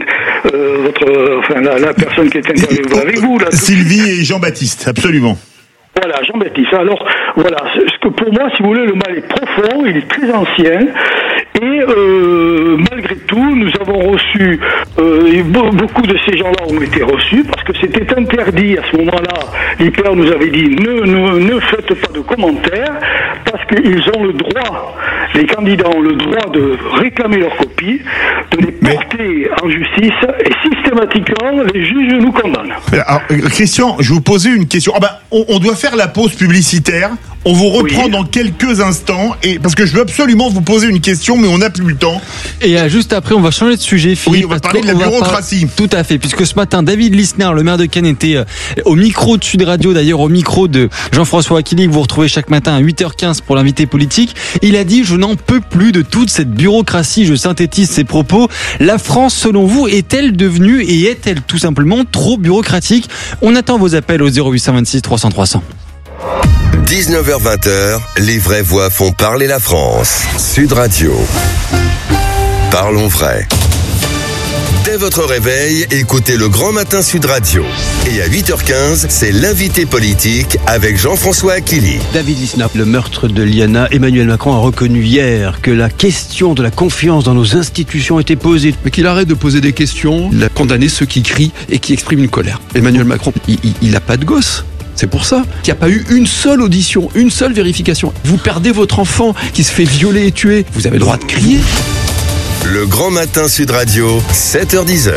euh, votre enfin la, la personne qui est interviewée avec vous là. Sylvie et Jean-Baptiste, absolument. Voilà, Jean-Baptiste. Alors, voilà, ce que pour moi, si vous voulez, le mal est profond, il est très ancien, et euh, malgré tout, nous avons reçu, euh, beaucoup de ces gens-là ont été reçus, parce que c'était interdit à ce moment-là. L'Hyper nous avait dit, ne, ne, ne faites pas de commentaires, parce qu'ils ont le droit, les candidats ont le droit de réclamer leurs copies, de les porter en justice, et systématiquement, les juges nous condamnent. Alors, Christian, je vais vous poser une question. Ah ben, on, on doit faire la pause publicitaire. On vous reprend oui. dans quelques instants, et parce que je veux absolument vous poser une question, mais on n'a plus le temps. Et euh, juste après, on va changer de sujet, Philippe. Oui, on va parler de la bureaucratie. Par... Tout à fait, puisque ce matin, David Lisner, le maire de Cannes, était euh, au micro de Sud Radio, d'ailleurs au micro de Jean-François Aquili, que vous retrouvez chaque matin à huit heures quinze pour l'invité politique. Il a dit « Je n'en peux plus de toute cette bureaucratie ». Je synthétise ses propos. La France, selon vous, est-elle devenue et est-elle tout simplement trop bureaucratique? On attend vos appels au zéro huit cent vingt-six trois cents trois cents. dix-neuf heures vingt, les vraies voix font parler la France. Sud Radio. Parlons vrai. Dès votre réveil, écoutez le Grand Matin Sud Radio. Et à huit heures quinze, c'est l'invité politique avec Jean-François Aquili. David Lisnard, le meurtre de Liana, Emmanuel Macron a reconnu hier que la question de la confiance dans nos institutions était posée. Mais qu'il arrête de poser des questions, il a condamné ceux qui crient et qui expriment une colère. Emmanuel Macron, il n'a pas de gosse. C'est pour ça qu'il n'y a pas eu une seule audition, une seule vérification. Vous perdez votre enfant qui se fait violer et tuer. Vous avez le droit de crier. Le Grand Matin Sud Radio, sept heures dix.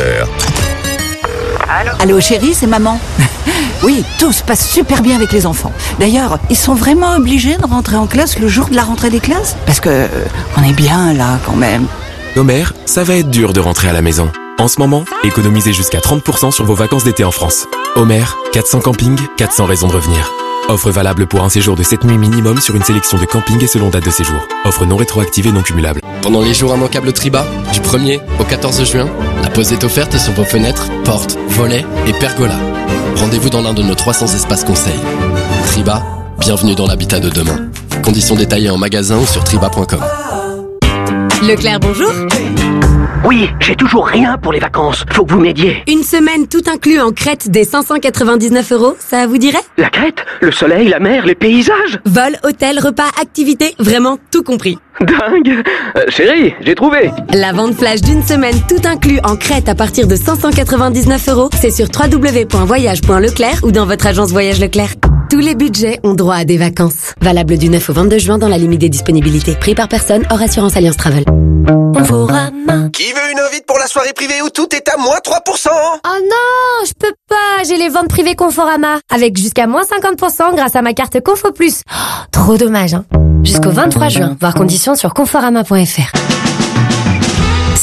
Allô, Allô chérie, c'est maman. Oui, tout se passe super bien avec les enfants. D'ailleurs, ils sont vraiment obligés de rentrer en classe le jour de la rentrée des classes? Parce que euh, on est bien là quand même. Nos mères, ça va être dur de rentrer à la maison. En ce moment, économisez jusqu'à trente pour cent sur vos vacances d'été en France. Homer, quatre cents campings, quatre cents raisons de revenir. Offre valable pour un séjour de sept nuits minimum sur une sélection de campings et selon date de séjour. Offre non rétroactive et non cumulable. Pendant les jours immanquables Triba, du premier au quatorze juin, la pause est offerte sur vos fenêtres, portes, volets et pergolas. Rendez-vous dans l'un de nos trois cents espaces conseils. Triba, bienvenue dans l'habitat de demain. Conditions détaillées en magasin ou sur triba point com. Leclerc, bonjour. Oui, j'ai toujours rien pour les vacances. Faut que vous m'aidiez. Une semaine tout inclus en Crète des cinq cent quatre-vingt-dix-neuf euros, ça vous dirait? La Crète? Le soleil, la mer, les paysages? Vol, hôtel, repas, activités, vraiment tout compris. Dingue. euh, Chérie, j'ai trouvé. La vente flash d'une semaine tout inclus en Crète à partir de cinq cent quatre-vingt-dix-neuf euros, c'est sur w w w point voyage point leclerc ou dans votre agence Voyage Leclerc. Tous les budgets ont droit à des vacances. Valable du neuf au vingt-deux juin dans la limite des disponibilités. Prix par personne hors assurance Alliance Travel. Conforama. Qui veut une invite pour la soirée privée où tout est à moins trois pour cent? Oh non, je peux pas, j'ai les ventes privées Conforama. Avec jusqu'à moins cinquante pour cent grâce à ma carte Confo Plus. Oh, trop dommage, hein. Jusqu'au vingt-trois juin, voir conditions sur conforama point f r.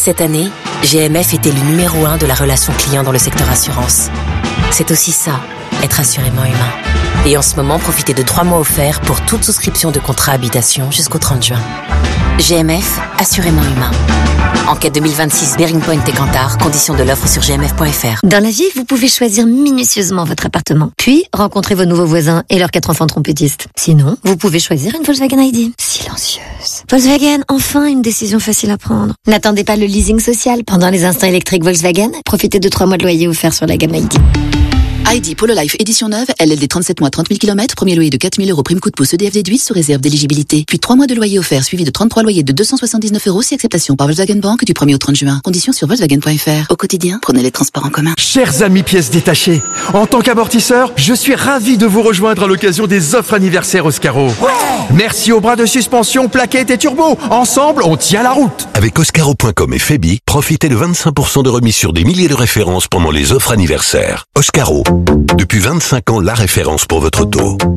Cette année, G M F était le numéro un de la relation client dans le secteur assurance. C'est aussi ça, être assurément humain. Et en ce moment, profitez de trois mois offerts pour toute souscription de contrat habitation jusqu'au trente juin. G M F, assurément humain. Enquête deux mille vingt-six, Bearing Point et Kantar, conditions de l'offre sur g m f point f r. Dans la vie, vous pouvez choisir minutieusement votre appartement, puis rencontrer vos nouveaux voisins et leurs quatre enfants trompettistes. Sinon, vous pouvez choisir une Volkswagen I D. Silencieuse. Volkswagen, enfin une décision facile à prendre. N'attendez pas le leasing social. Pendant les instants électriques Volkswagen, profitez de trois mois de loyer offerts sur la gamme I D. I D Polo Life édition neuve, L L D trente-sept mois, trente mille kilomètres, premier loyer de quatre mille euros, prime coup de pouce E D F déduit sous réserve d'éligibilité. Puis trois mois de loyer offert suivi de trente-trois loyers de deux cent soixante-dix-neuf euros si acceptation par Volkswagen Bank du premier au trente juin. Conditions sur Volkswagen point F R. Au quotidien, prenez les transports en commun. Chers amis pièces détachées, en tant qu'amortisseur, je suis ravi de vous rejoindre à l'occasion des offres anniversaires Oscaro. Ouais. Merci aux bras de suspension, plaquettes et turbo. Ensemble, on tient la route. Avec Oscaro point com et Febi, profitez de vingt-cinq pour cent de remise sur des milliers de références pendant les offres anniversaires. Oscaro. Depuis vingt-cinq ans, la référence pour votre auto.